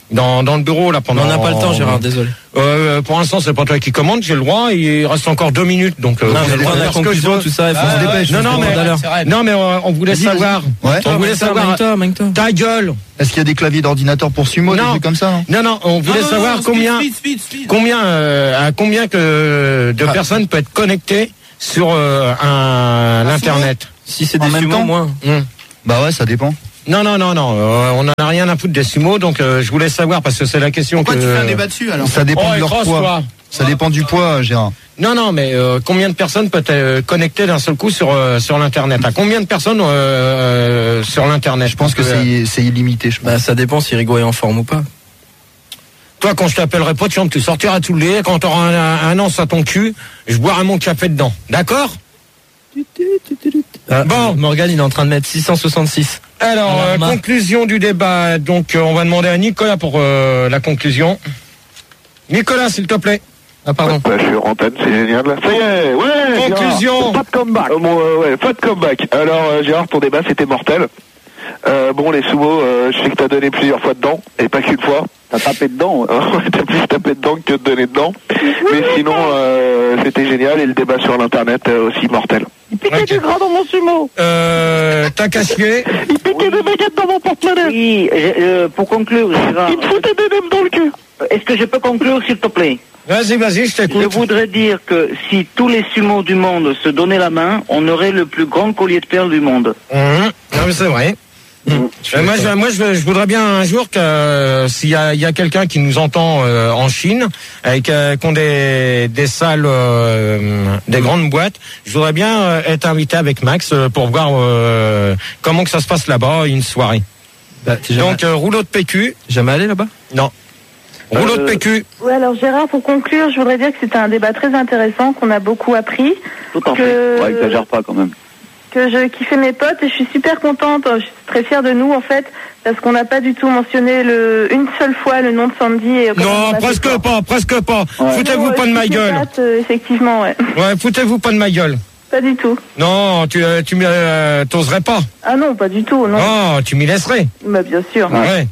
dans dans le bureau là pendant. On n'a pas le temps, Gérard, désolé. Euh, pour l'instant, c'est pas toi qui commande, j'ai le droit. Il reste encore deux minutes, donc. Euh, non, mais le droit de la conclusion, tout ça, il faut ah, se dépêcher. Non, non, mais non, mais on, on voulait savoir. Ouais. On voulait savoir. Ta gueule. Est-ce qu'il y a des claviers d'ordinateur pour Sumo, des trucs comme ça? Non, non, non on voulait non, savoir non, combien, speed, speed, speed. combien, euh, à combien que de ah. personnes peuvent être connectées sur euh, un l'internet. Si c'est des sumo, moins. Hum. Bah ouais, ça dépend. Non, non, non, non, euh, on n'en a rien à foutre des sumo, donc euh, je voulais savoir, parce que c'est la question. Pourquoi que... tu fais un débat dessus, alors? Ça dépend oh, de leur poids. Toi. Ça dépend du poids, Gérard. Non, non, mais euh, combien de personnes peuvent être connectées d'un seul coup sur euh, sur l'internet? À combien de personnes euh, euh, sur l'internet? Je pense que, que c'est, c'est illimité, je pense. Bah, ça dépend si Rigaud est en forme ou pas. Toi, quand je t'appellerai pas de chambre, tu sortiras tous les, quand tu auras un, un, un anse à ton cul, je boirai mon café dedans. D'accord? Ah, bon, Morgane, il est en train de mettre six cent soixante-six. Alors, euh, conclusion du débat. Donc, euh, on va demander à Nicolas pour euh, la conclusion. Nicolas, s'il te plaît. Ah, pardon. Ouais, je suis en antenne, c'est génial. Ça y est, ouais. Conclusion. Gérard, pas de comeback. Euh, bon, euh, ouais, pas de comeback. Alors, euh, Gérard, ton débat, c'était mortel. Euh, bon, les sumo, euh, je sais que t'as donné plusieurs fois dedans, et pas qu'une fois. T'as tapé dedans. Ouais, t'as plus tapé dedans que de donner dedans. Mais sinon, euh, c'était génial, et le débat sur l'internet euh, aussi mortel. Il piquait okay. du gras dans mon sumo. Euh, t'as caché. Il piquait des baguettes dans mon porte-monnaie. Oui, euh, pour conclure, Gérard. Il me foutait des nems dans le cul. Est-ce que je peux conclure, s'il te plaît? Vas-y, vas-y, je t'écoute. Je voudrais dire que si tous les sumos du monde se donnaient la main, on aurait le plus grand collier de perles du monde. Mmh. Non, mais c'est vrai. Mmh. Euh, moi, je, moi je, je voudrais bien un jour que euh, s'il y a, il y a quelqu'un qui nous entend euh, en Chine, avec euh, qui ont des, des salles, euh, des mmh. grandes boîtes, je voudrais bien euh, être invité avec Max euh, pour voir euh, comment que ça se passe là-bas, une soirée. Bah, Donc euh, rouleau de P Q. Jamais allé là-bas? Non. Rouleau euh... de P Q. Oui, alors Gérard, pour conclure, je voudrais dire que c'était un débat très intéressant, qu'on a beaucoup appris. Tout en que... fait. Ouais, exagère pas quand même. Que je kiffais mes potes et je suis super contente. Je suis très fière de nous en fait, parce qu'on n'a pas du tout mentionné le, une seule fois le nom de Sandy. Et non, presque pas, presque pas. Ouais. Foutez-vous non, pas de ma gueule. Pattes, euh, effectivement, ouais. Ouais, foutez-vous pas de ma gueule. Pas du tout. Non, tu, euh, tu euh, t'oserais pas. Ah non, pas du tout, non. Oh, tu m'y laisserais. Bah bien sûr. Ouais. ouais.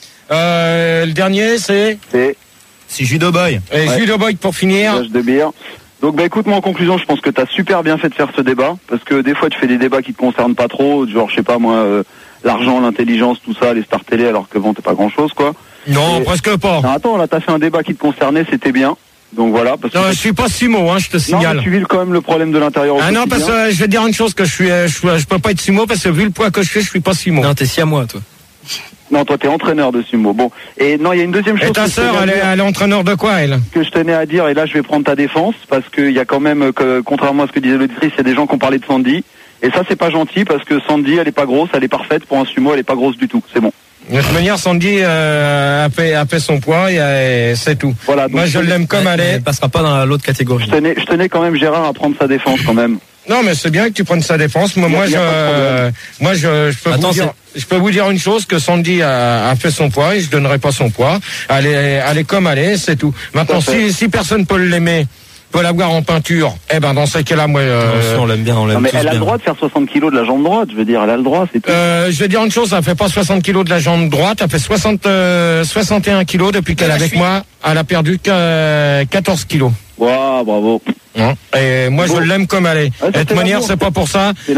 Euh, le dernier, c'est. C'est. C'est Judo Boy. Et ouais. Judo Boy pour finir. De bière. Donc bah écoute, moi en conclusion, je pense que t'as super bien fait de faire ce débat, parce que des fois tu fais des débats qui te concernent pas trop, genre je sais pas moi, euh, l'argent, l'intelligence, tout ça, les stars télé, alors que bon t'es pas grand chose quoi. Non, et... presque pas. Non, attends, là t'as fait un débat qui te concernait, c'était bien. Donc voilà. Parce non, que je suis pas sumo, hein, je te signale. Non, mais tu vis quand même le problème de l'intérieur. Ah non, parce que euh, je vais te dire une chose, que je suis, euh, je, je peux pas être sumo parce que vu le poids que je fais, je suis pas sumo. Non, t'es siamois toi. Non, toi, t'es entraîneur de sumo. Bon. Et non, il y a une deuxième chose. Et ta sœur, elle, elle est entraîneur de quoi, elle? Que je tenais à dire, et là, je vais prendre ta défense, parce qu'il y a quand même, que, contrairement à ce que disait l'auditrice, il y a des gens qui ont parlé de Sandy. Et ça, c'est pas gentil, parce que Sandy, elle est pas grosse, elle est parfaite. Pour un sumo, elle est pas grosse du tout. C'est bon. De toute manière, Sandy euh, a, fait, a fait son poids, et, et c'est tout. Voilà. Donc moi, je l'aime comme elle est. Elle passera pas dans l'autre catégorie. Je tenais, je tenais quand même Gérard à prendre sa défense, quand même. Non, mais c'est bien que tu prennes sa défense. Moi, moi, je, euh, moi, je, je peux Attends, vous dire, je peux vous dire une chose, que Sandy a, a fait son poids et je donnerai pas son poids. Elle est, elle est comme elle est, c'est tout. Maintenant, si, si personne peut l'aimer, peut l'avoir en peinture, eh ben, dans ce cas-là, moi, euh, on l'aime bien, on l'aime non, mais tous elle a bien. le droit de faire soixante kilos de la jambe droite, je veux dire, elle a le droit, c'est tout. Euh, je vais dire une chose, elle fait pas soixante kilos de la jambe droite, elle fait soixante, euh, soixante et un kilos depuis qu'elle est avec moi. Elle a perdu quatorze kilos. Wow, bravo. Non. Et moi, bon. je l'aime comme elle est. Ah, de toute manière, c'est pas pour ça que,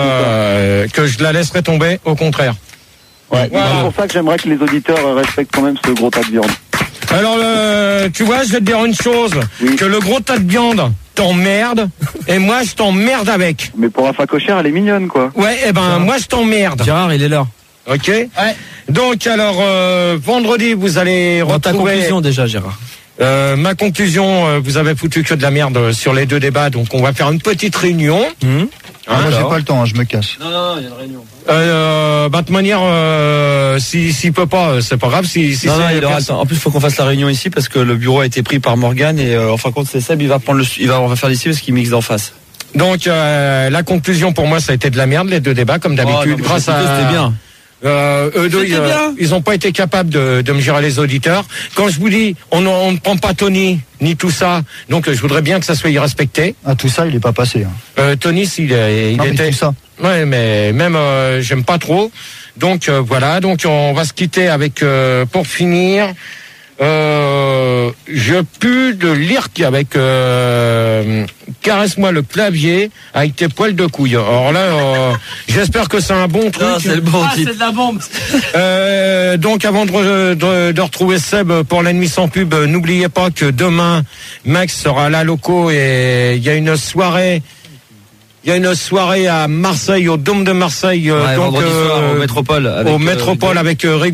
euh, que je la laisserai tomber, au contraire. Ouais, voilà. C'est pour ça que j'aimerais que les auditeurs respectent quand même ce gros tas de viande. Alors, euh, tu vois, je vais te dire une chose, oui. que le gros tas de viande t'emmerde, et moi, je t'emmerde avec. Mais pour Rafa Cocher, elle est mignonne, quoi. Ouais, et ben, Gérard. moi, je t'emmerde. Gérard, il est là. Ok. Ouais. Donc, alors, euh, vendredi, vous allez retrouver... ta conclusion, déjà, Gérard. Euh, ma conclusion, euh, vous avez foutu que de la merde sur les deux débats, donc on va faire une petite réunion. Mmh. Ah, hein, moi, j'ai pas le temps, hein, je me cache. Non, non, il y a une réunion. Euh, bah, de manière, euh, si, s'il peut pas, c'est pas grave. Si, si non, c'est non, il aura le temps. En plus, il faut qu'on fasse la réunion ici parce que le bureau a été pris par Morgane et euh, en fin de compte, c'est Seb, il va prendre le, il va, on va faire ici parce qu'il mixe d'en face. Donc, euh, la conclusion pour moi, ça a été de la merde, les deux débats, comme d'habitude, oh, non, grâce à. C'était bien. Euh, eux deux, ils, euh, ils ont pas été capables de, de me gérer les auditeurs. Quand je vous dis, on, on ne prend pas Tony ni tout ça, donc je voudrais bien que ça soit respecté. Ah, tout ça, il est pas passé. Hein. Euh, Tony, s'il il non, était. Mais tout ça. Ouais, mais même euh, j'aime pas trop. Donc euh, voilà, donc on va se quitter avec euh, pour finir. Euh, je pue de l'Irk avec euh, Caresse-moi le clavier avec tes poils de couille. Alors là, euh, j'espère que c'est un bon truc. Non, c'est le bon Ah, type. c'est de la bombe. Euh, donc avant de, de, de retrouver Seb pour l'ennemi sans pub, n'oubliez pas que demain Max sera à la loco et il y a une soirée. Il y a une soirée à Marseille, au Dôme de Marseille, Ouais, donc vendredi soir, au Métropole. Avec, au euh, Métropole avec euh,